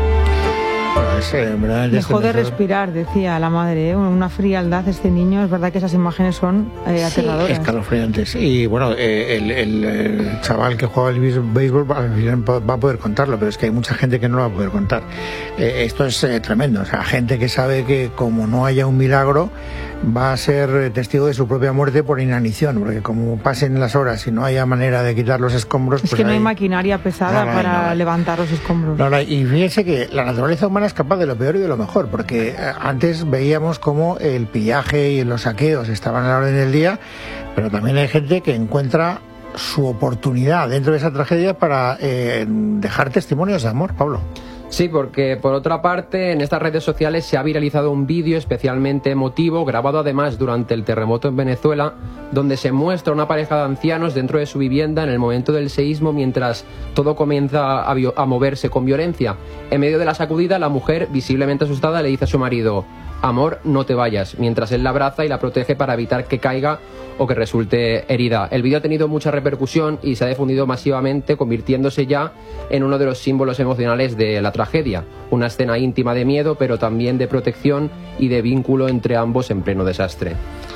Dejó de respirar, decía la madre, ¿eh? Una frialdad este niño. Es verdad que esas imágenes son eh, aterradoras. Sí. Escalofriantes. Y bueno, eh, el, el, el chaval que juega el béisbol va a poder contarlo, pero es que hay mucha gente que no lo va a poder contar. Eh, esto es eh, tremendo. O sea, gente que sabe que como no haya un milagro, va a ser testigo de su propia muerte por inanición, porque como pasen las horas y no haya manera de quitar los escombros... Es pues que no ahí... hay maquinaria pesada no, no, para no, no. levantar los escombros. No, no, y fíjense que la naturaleza humana es capaz de lo peor y de lo mejor, porque eh, antes veíamos cómo el pillaje y los saqueos estaban a la orden del día, pero también hay gente que encuentra su oportunidad dentro de esa tragedia para eh, dejar testimonios de amor, Pablo. Sí, porque por otra parte en estas redes sociales se ha viralizado un vídeo especialmente emotivo, grabado además durante el terremoto en Venezuela, donde se muestra una pareja de ancianos dentro de su vivienda en el momento del seísmo mientras todo comienza a, a moverse con violencia. En medio de la sacudida, la mujer, visiblemente asustada, le dice a su marido: amor, no te vayas, mientras él la abraza y la protege para evitar que caiga o que resulte herida. El vídeo ha tenido mucha repercusión y se ha difundido masivamente, convirtiéndose ya en uno de los símbolos emocionales de la tragedia. Una escena íntima de miedo, pero también de protección y de vínculo entre ambos en pleno desastre.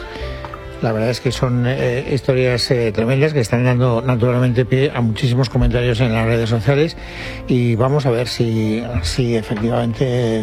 La verdad es que son eh, historias eh, tremendas que están dando naturalmente pie a muchísimos comentarios en las redes sociales, y vamos a ver si, si efectivamente eh,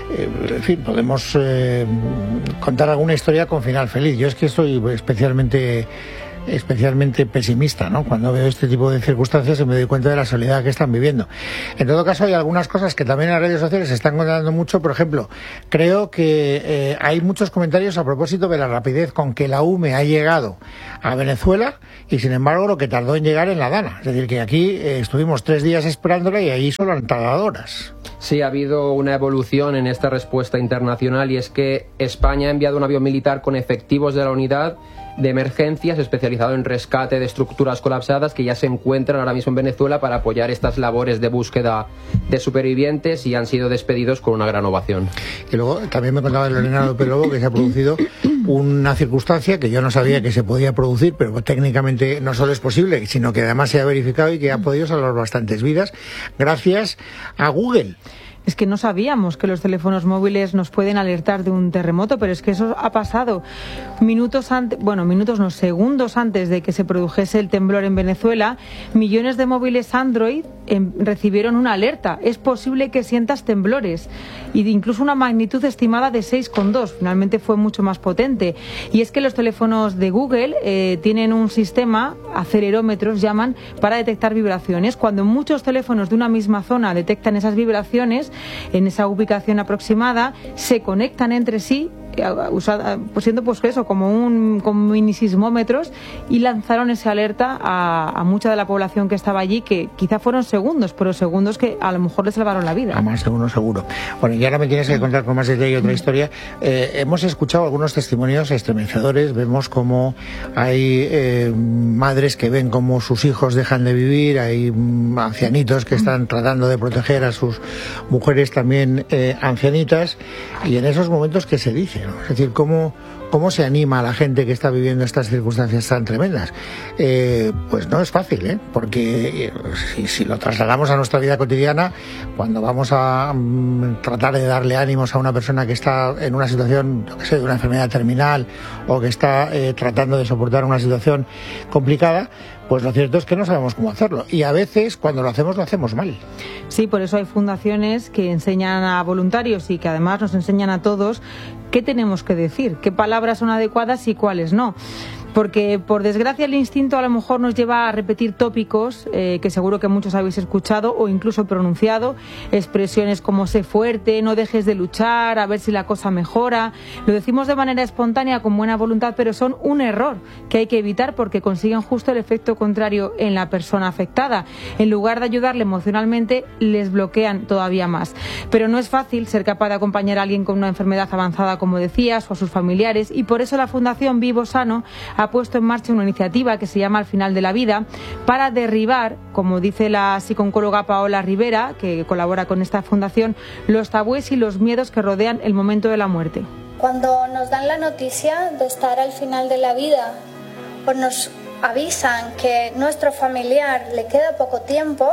en fin, podemos eh, contar alguna historia con final feliz. Yo es que estoy especialmente especialmente pesimista, ¿no?, cuando veo este tipo de circunstancias y me doy cuenta de la soledad que están viviendo. En todo caso, hay algunas cosas que también en las redes sociales se están contando mucho. Por ejemplo, creo que eh, hay muchos comentarios a propósito de la rapidez con que la U M E ha llegado a Venezuela y, sin embargo, lo que tardó en llegar en La Habana. Es decir, que aquí eh, estuvimos tres días esperándola y ahí solo han tardado horas. Sí, ha habido una evolución en esta respuesta internacional, y es que España ha enviado un avión militar con efectivos de la unidad de emergencias especializado en rescate de estructuras colapsadas que ya se encuentran ahora mismo en Venezuela para apoyar estas labores de búsqueda de supervivientes, y han sido despedidos con una gran ovación. Y luego también me contaba Lorena López Lobo que se ha producido una circunstancia que yo no sabía que se podía producir, pero técnicamente no solo es posible, sino que además se ha verificado y que ha podido salvar bastantes vidas gracias a Google. Es que no sabíamos que los teléfonos móviles nos pueden alertar de un terremoto, pero es que eso ha pasado minutos antes, bueno, minutos no, segundos antes de que se produjese el temblor en Venezuela. Millones de móviles Android eh, recibieron una alerta. Es posible que sientas temblores, y de incluso una magnitud estimada de seis coma dos. Finalmente fue mucho más potente. Y es que los teléfonos de Google eh, tienen un sistema, acelerómetros llaman, para detectar vibraciones. Cuando muchos teléfonos de una misma zona detectan esas vibraciones, en esa ubicación aproximada, se conectan entre sí, usada, pues siendo pues eso, como un como mini sismómetros, y lanzaron esa alerta a, a mucha de la población que estaba allí, que quizá fueron segundos, pero segundos que a lo mejor le salvaron la vida. A más de uno seguro. Bueno, y ahora me tienes que contar con más detalle otra historia. Eh, hemos escuchado algunos testimonios estremecedores. Vemos cómo hay eh, madres que ven cómo sus hijos dejan de vivir, hay mm, ancianitos que están tratando de proteger a sus mujeres también eh, ancianitas, y en esos momentos, ¿qué se dice? Es decir, ¿cómo, cómo se anima a la gente que está viviendo estas circunstancias tan tremendas? Eh, pues no es fácil, ¿eh? Porque eh, si, si lo trasladamos a nuestra vida cotidiana, cuando vamos a um, tratar de darle ánimos a una persona que está en una situación, yo qué sé, de una enfermedad terminal, o que está eh, tratando de soportar una situación complicada, pues lo cierto es que no sabemos cómo hacerlo, y a veces cuando lo hacemos lo hacemos mal. Sí, por eso hay fundaciones que enseñan a voluntarios y que además nos enseñan a todos qué tenemos que decir, qué palabras son adecuadas y cuáles no. Porque, por desgracia, el instinto a lo mejor nos lleva a repetir tópicos eh, que seguro que muchos habéis escuchado o incluso pronunciado. Expresiones como sé fuerte, no dejes de luchar, a ver si la cosa mejora. Lo decimos de manera espontánea, con buena voluntad, pero son un error que hay que evitar, porque consiguen justo el efecto contrario en la persona afectada. En lugar de ayudarle emocionalmente, les bloquean todavía más. Pero no es fácil ser capaz de acompañar a alguien con una enfermedad avanzada, como decías, o a sus familiares, y por eso la Fundación Vivo Sano ha puesto en marcha una iniciativa que se llama Al Final de la Vida, para derribar, como dice la psicóloga Paola Rivera, que colabora con esta fundación, los tabúes y los miedos que rodean el momento de la muerte. Cuando nos dan la noticia de estar al final de la vida, o nos avisan que nuestro familiar le queda poco tiempo,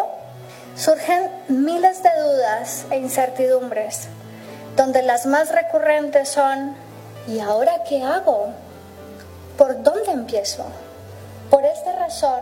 surgen miles de dudas e incertidumbres, donde las más recurrentes son: ¿y ahora qué hago? ¿Por dónde empiezo? Por esta razón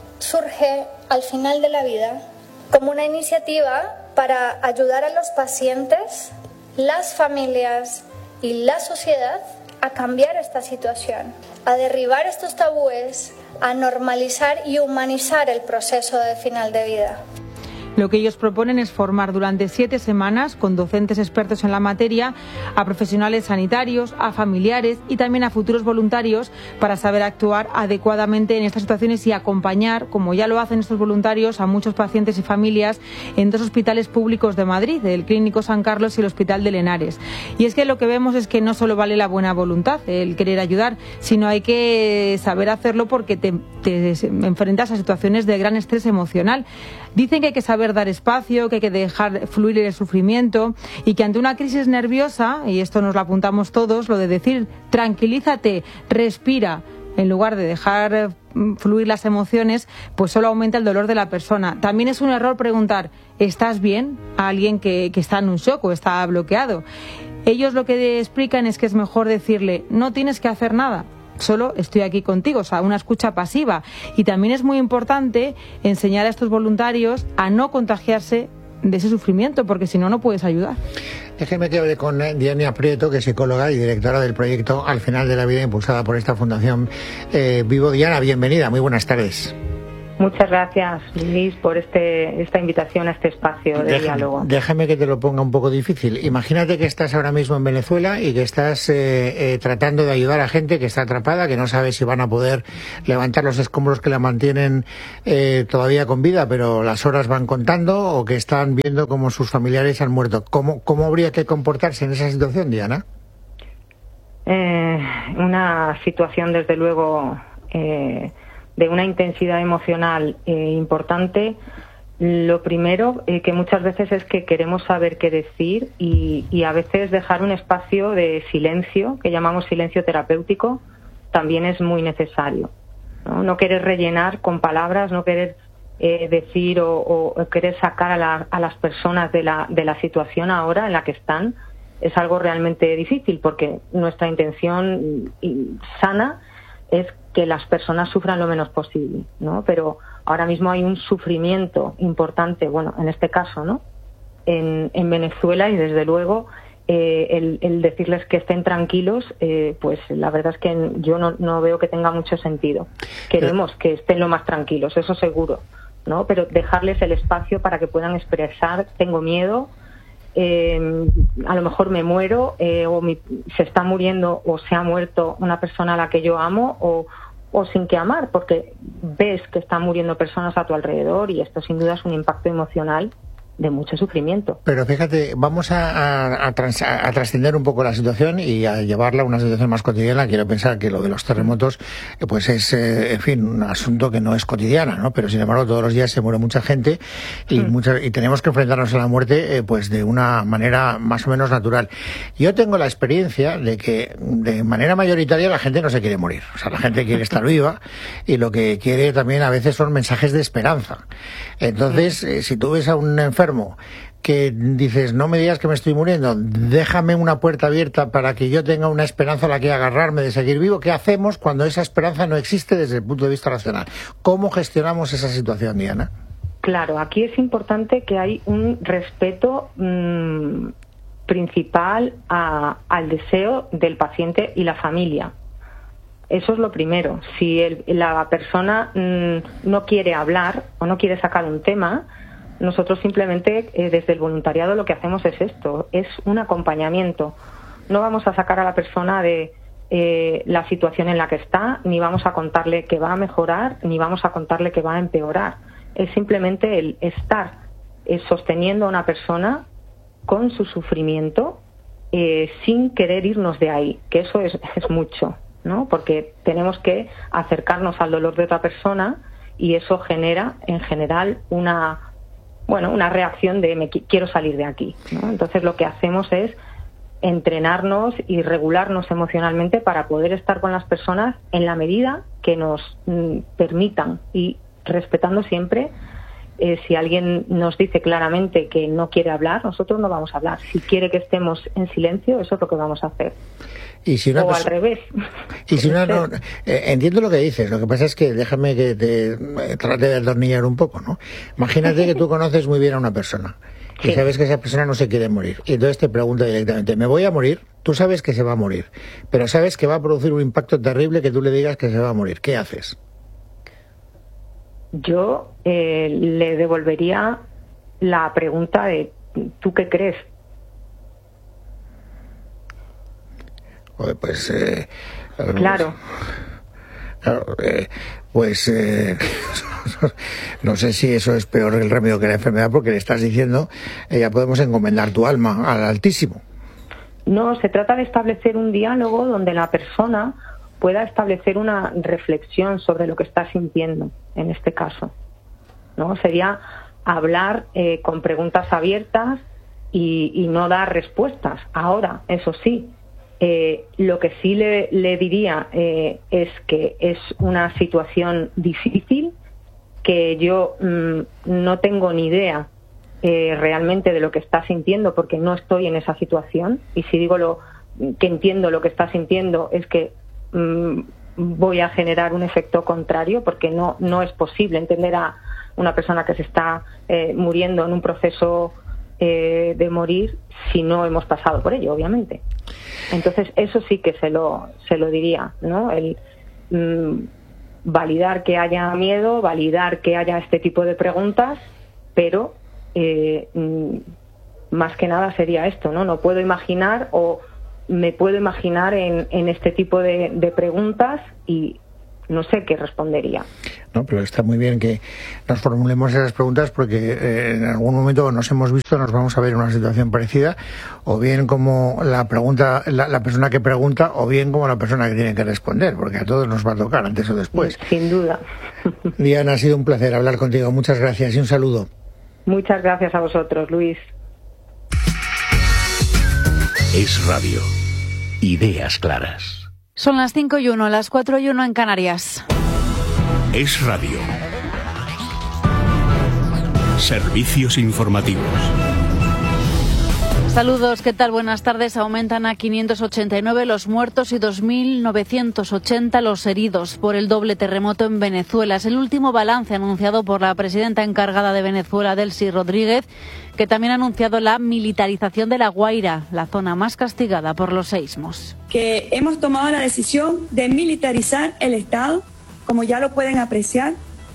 surge Al Final de la Vida como una iniciativa para ayudar a los pacientes, las familias y la sociedad a cambiar esta situación, a derribar estos tabúes, a normalizar y humanizar el proceso de final de vida. Lo que ellos proponen es formar durante siete semanas con docentes expertos en la materia a profesionales sanitarios, a familiares y también a futuros voluntarios para saber actuar adecuadamente en estas situaciones y acompañar, como ya lo hacen estos voluntarios, a muchos pacientes y familias en dos hospitales públicos de Madrid, el Clínico San Carlos y el Hospital de Lenares. Y es que lo que vemos es que no solo vale la buena voluntad, el querer ayudar, sino hay que saber hacerlo porque te, te enfrentas a situaciones de gran estrés emocional. Dicen que hay que saber dar espacio, que hay que dejar fluir el sufrimiento y que ante una crisis nerviosa, y esto nos lo apuntamos todos, lo de decir tranquilízate, respira, en lugar de dejar fluir las emociones, pues solo aumenta el dolor de la persona. También es un error preguntar, ¿estás bien?, a alguien que, que está en un shock o está bloqueado. Ellos lo que explican es que es mejor decirle, no tienes que hacer nada, solo estoy aquí contigo, o sea, una escucha pasiva. Y también es muy importante enseñar a estos voluntarios a no contagiarse de ese sufrimiento, porque si no, no puedes ayudar. Déjenme que hable con Diana Prieto, que es psicóloga y directora del proyecto Al Final de la Vida, impulsada por esta Fundación eh, Vivo. Diana, bienvenida, muy buenas tardes. Muchas gracias, Luis, por este, esta invitación a este espacio de Déjame, diálogo. Déjame que te lo ponga un poco difícil. Imagínate que estás ahora mismo en Venezuela y que estás eh, eh, tratando de ayudar a gente que está atrapada, que no sabe si van a poder levantar los escombros que la mantienen eh, todavía con vida, pero las horas van contando, o que están viendo cómo sus familiares han muerto. ¿Cómo, cómo habría que comportarse en esa situación, Diana? Eh, una situación, desde luego, Eh, de una intensidad emocional eh, importante. Lo primero eh, que muchas veces es que queremos saber qué decir y, y a veces dejar un espacio de silencio, que llamamos silencio terapéutico, también es muy necesario, ¿no? No querer rellenar con palabras, no querer eh, decir o, o querer sacar a, la, a las personas de la, de la situación ahora en la que están, es algo realmente difícil, porque nuestra intención sana es que las personas sufran lo menos posible, ¿no? Pero ahora mismo hay un sufrimiento importante, bueno, en este caso, ¿no?, en, en Venezuela, y desde luego eh, el, el decirles que estén tranquilos, eh, pues la verdad es que yo no, no veo que tenga mucho sentido. Queremos que estén lo más tranquilos, eso seguro, ¿no? Pero dejarles el espacio para que puedan expresar, tengo miedo, Eh, a lo mejor me muero, eh, o mi, se está muriendo o se ha muerto una persona a la que yo amo, o, o sin que amar, porque ves que están muriendo personas a tu alrededor, y esto sin duda es un impacto emocional de mucho sufrimiento. Pero fíjate, vamos a, a, a, trans, a trascender un poco la situación y a llevarla a una situación más cotidiana. Quiero pensar que lo de los terremotos eh, pues es, eh, en fin, un asunto que no es cotidiana, ¿no? Pero sin embargo todos los días se muere mucha gente y, mm. mucha, y tenemos que enfrentarnos a la muerte eh, pues de una manera más o menos natural. Yo tengo la experiencia de que de manera mayoritaria la gente no se quiere morir. O sea, la gente quiere estar viva, y lo que quiere también a veces son mensajes de esperanza. Entonces, eh, si tú ves a un enfermo que dices, no me digas que me estoy muriendo, déjame una puerta abierta para que yo tenga una esperanza a la que agarrarme de seguir vivo, ¿qué hacemos cuando esa esperanza no existe desde el punto de vista racional? ¿Cómo gestionamos esa situación, Diana? Claro, aquí es importante que hay un respeto mmm, principal a, al deseo del paciente y la familia. Eso es lo primero. Si el, la persona mmm, no quiere hablar o no quiere sacar un tema, nosotros simplemente eh, desde el voluntariado lo que hacemos es esto, es un acompañamiento. No vamos a sacar a la persona de eh, la situación en la que está, ni vamos a contarle que va a mejorar, ni vamos a contarle que va a empeorar. Es simplemente el estar eh, sosteniendo a una persona con su sufrimiento eh, sin querer irnos de ahí, que eso es, es mucho, ¿no? Porque tenemos que acercarnos al dolor de otra persona, y eso genera en general una bueno, una reacción de me quiero salir de aquí, ¿no? Entonces lo que hacemos es entrenarnos y regularnos emocionalmente para poder estar con las personas en la medida que nos mm, permitan, y respetando siempre, eh, si alguien nos dice claramente que no quiere hablar, nosotros no vamos a hablar. Si quiere que estemos en silencio, eso es lo que vamos a hacer. Y si una o al revés. Y si una, no, eh, entiendo lo que dices, lo que pasa es que déjame que te eh, trate de atornillar un poco, ¿no? Imagínate que tú conoces muy bien a una persona y sí. sabes que esa persona no se quiere morir. Y entonces te pregunta directamente, ¿me voy a morir? Tú sabes que se va a morir, pero sabes que va a producir un impacto terrible que tú le digas que se va a morir. ¿Qué haces? Yo eh, le devolvería la pregunta de ¿tú qué crees? Pues eh, claro claro eh, pues eh, no sé si eso es peor el remedio que la enfermedad, porque le estás diciendo eh, ya podemos encomendar tu alma al Altísimo. No, se trata de establecer un diálogo donde la persona pueda establecer una reflexión sobre lo que está sintiendo en este caso, ¿no? Sería hablar eh, con preguntas abiertas y, y no dar respuestas. Ahora, eso sí, Eh, lo que sí le, le diría eh, es que es una situación difícil, que yo mmm, no tengo ni idea eh, realmente de lo que está sintiendo, porque no estoy en esa situación, y si digo lo que entiendo lo que está sintiendo es que mmm, voy a generar un efecto contrario, porque no, no es posible entender a una persona que se está eh, muriendo en un proceso eh, de morir si no hemos pasado por ello, obviamente. Entonces eso sí que se lo se lo diría, ¿no? El mmm, validar que haya miedo, validar que haya este tipo de preguntas, pero eh, mmm, más que nada sería esto, ¿no? No puedo imaginar o me puedo imaginar en, en este tipo de, de preguntas y no sé qué respondería. No, pero está muy bien que nos formulemos esas preguntas, porque eh, en algún momento nos hemos visto, nos vamos a ver en una situación parecida, o bien como la pregunta, la, la persona que pregunta, o bien como la persona que tiene que responder, porque a todos nos va a tocar antes o después. Sin duda. Diana, ha sido un placer hablar contigo. Muchas gracias y un saludo. Muchas gracias a vosotros, Luis. Es Radio. Ideas claras. Son las cinco y uno, las cuatro y uno en Canarias. Es Radio. Servicios informativos. Saludos, ¿qué tal? Buenas tardes. Aumentan a quinientos ochenta y nueve los muertos y dos mil novecientos ochenta los heridos por el doble terremoto en Venezuela. Es el último balance anunciado por la presidenta encargada de Venezuela, Delcy Rodríguez, que también ha anunciado la militarización de La Guaira, la zona más castigada por los seísmos. Que hemos tomado la decisión de militarizar el Estado, como ya lo pueden apreciar,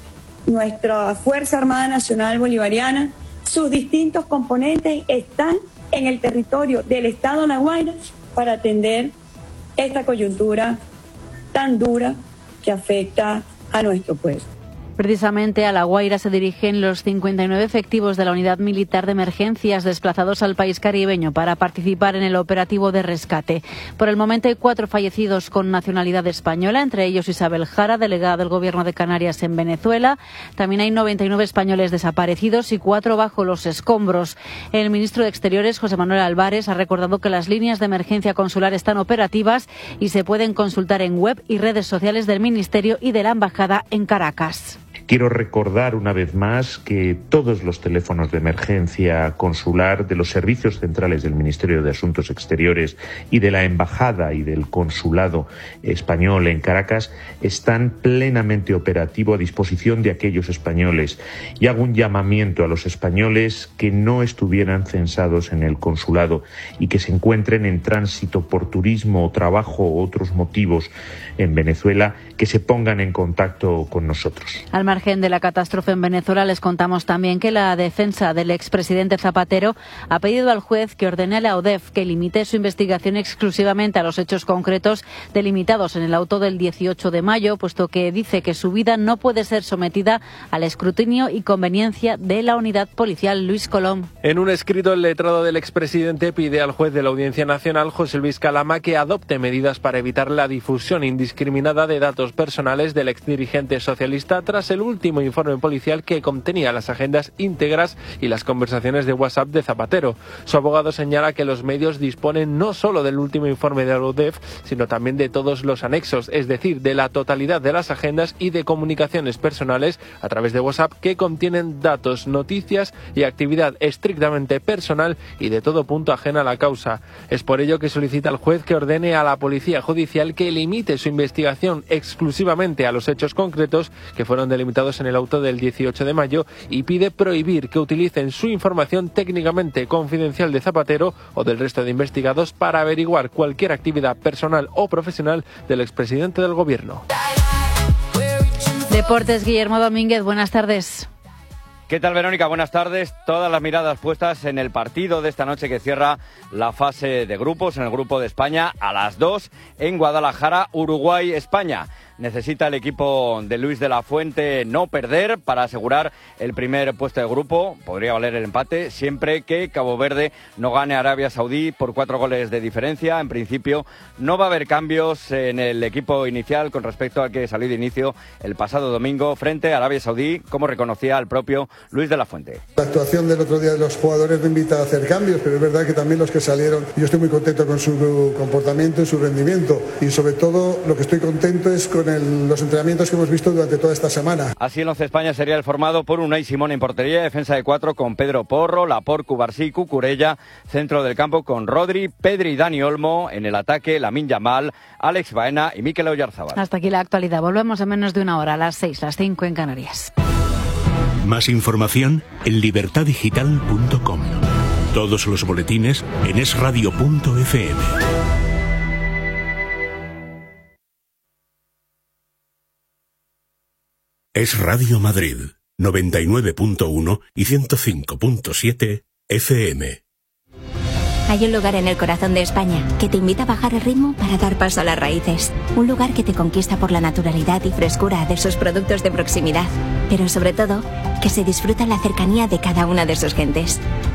nuestra Fuerza Armada Nacional Bolivariana, sus distintos componentes están en el territorio del Estado de La Guaira para atender esta coyuntura tan dura que afecta a nuestro pueblo. Precisamente a La Guaira se dirigen los cincuenta y nueve efectivos de la Unidad Militar de Emergencias desplazados al país caribeño para participar en el operativo de rescate. Por el momento hay cuatro fallecidos con nacionalidad española, entre ellos Isabel Jara, delegada del Gobierno de Canarias en Venezuela. También hay noventa y nueve españoles desaparecidos y cuatro bajo los escombros. El ministro de Exteriores, José Manuel Álvarez, ha recordado que las líneas de emergencia consular están operativas y se pueden consultar en web y redes sociales del Ministerio y de la Embajada en Caracas. Quiero recordar una vez más que todos los teléfonos de emergencia consular de los servicios centrales del Ministerio de Asuntos Exteriores y de la Embajada y del Consulado español en Caracas están plenamente operativos a disposición de aquellos españoles. Y hago un llamamiento a los españoles que no estuvieran censados en el consulado y que se encuentren en tránsito por turismo o trabajo u otros motivos en Venezuela, que se pongan en contacto con nosotros. Al margen de la catástrofe en Venezuela, les contamos también que la defensa del expresidente Zapatero ha pedido al juez que ordene a la O D E F que limite su investigación exclusivamente a los hechos concretos delimitados en el auto del dieciocho de mayo, puesto que dice que su vida no puede ser sometida al escrutinio y conveniencia de la unidad policial. Luis Colom. En un escrito, el letrado del expresidente pide al juez de la Audiencia Nacional, José Luis Calama, que adopte medidas para evitar la difusión indiscriminada de datos personales del exdirigente socialista tras el último informe policial que contenía las agendas íntegras y las conversaciones de WhatsApp de Zapatero. Su abogado señala que los medios disponen no solo del último informe de la O D E F, sino también de todos los anexos, es decir, de la totalidad de las agendas y de comunicaciones personales a través de WhatsApp que contienen datos, noticias y actividad estrictamente personal y de todo punto ajena a la causa. Es por ello que solicita al juez que ordene a la Policía Judicial que limite su investigación exclusivamente a los hechos concretos que fueron delimitados documentados en el auto del dieciocho de mayo y pide prohibir que utilicen su información técnicamente confidencial de Zapatero o del resto de investigados para averiguar cualquier actividad personal o profesional del expresidente del gobierno. Deportes, Guillermo Domínguez, buenas tardes. ¿Qué tal, Verónica? Buenas tardes. Todas las miradas puestas en el partido de esta noche que cierra la fase de grupos, en el grupo de España, a las dos, en Guadalajara, Uruguay-España. Necesita el equipo de Luis de la Fuente no perder para asegurar el primer puesto de grupo. Podría valer el empate siempre que Cabo Verde no gane a Arabia Saudí por cuatro goles de diferencia. En principio no va a haber cambios en el equipo inicial con respecto al que salió de inicio el pasado domingo frente a Arabia Saudí, como reconocía el propio Luis de la Fuente. La actuación del otro día de los jugadores no invita a hacer cambios, pero es verdad que también los que salieron, yo estoy muy contento con su comportamiento y su rendimiento, y sobre todo lo que estoy contento es con el, los entrenamientos que hemos visto durante toda esta semana. Así el once España sería el formado por Unai Simón en portería, defensa de cuatro con Pedro Porro, Laporte, Cubarsí, Cucurella, centro del campo con Rodri, Pedri y Dani Olmo, en el ataque Lamine Yamal, Alex Baena y Mikel Oyarzabal. Hasta aquí la actualidad, volvemos en menos de una hora, a las seis, las cinco en Canarias. Más información en libertad digital punto com. Todos los boletines en es radio punto efe eme. Es Radio Madrid, noventa y nueve punto uno y ciento cinco punto siete efe eme. Hay un lugar en el corazón de España que te invita a bajar el ritmo para dar paso a las raíces. Un lugar que te conquista por la naturalidad y frescura de sus productos de proximidad. Pero sobre todo, que se disfruta la cercanía de cada una de sus gentes.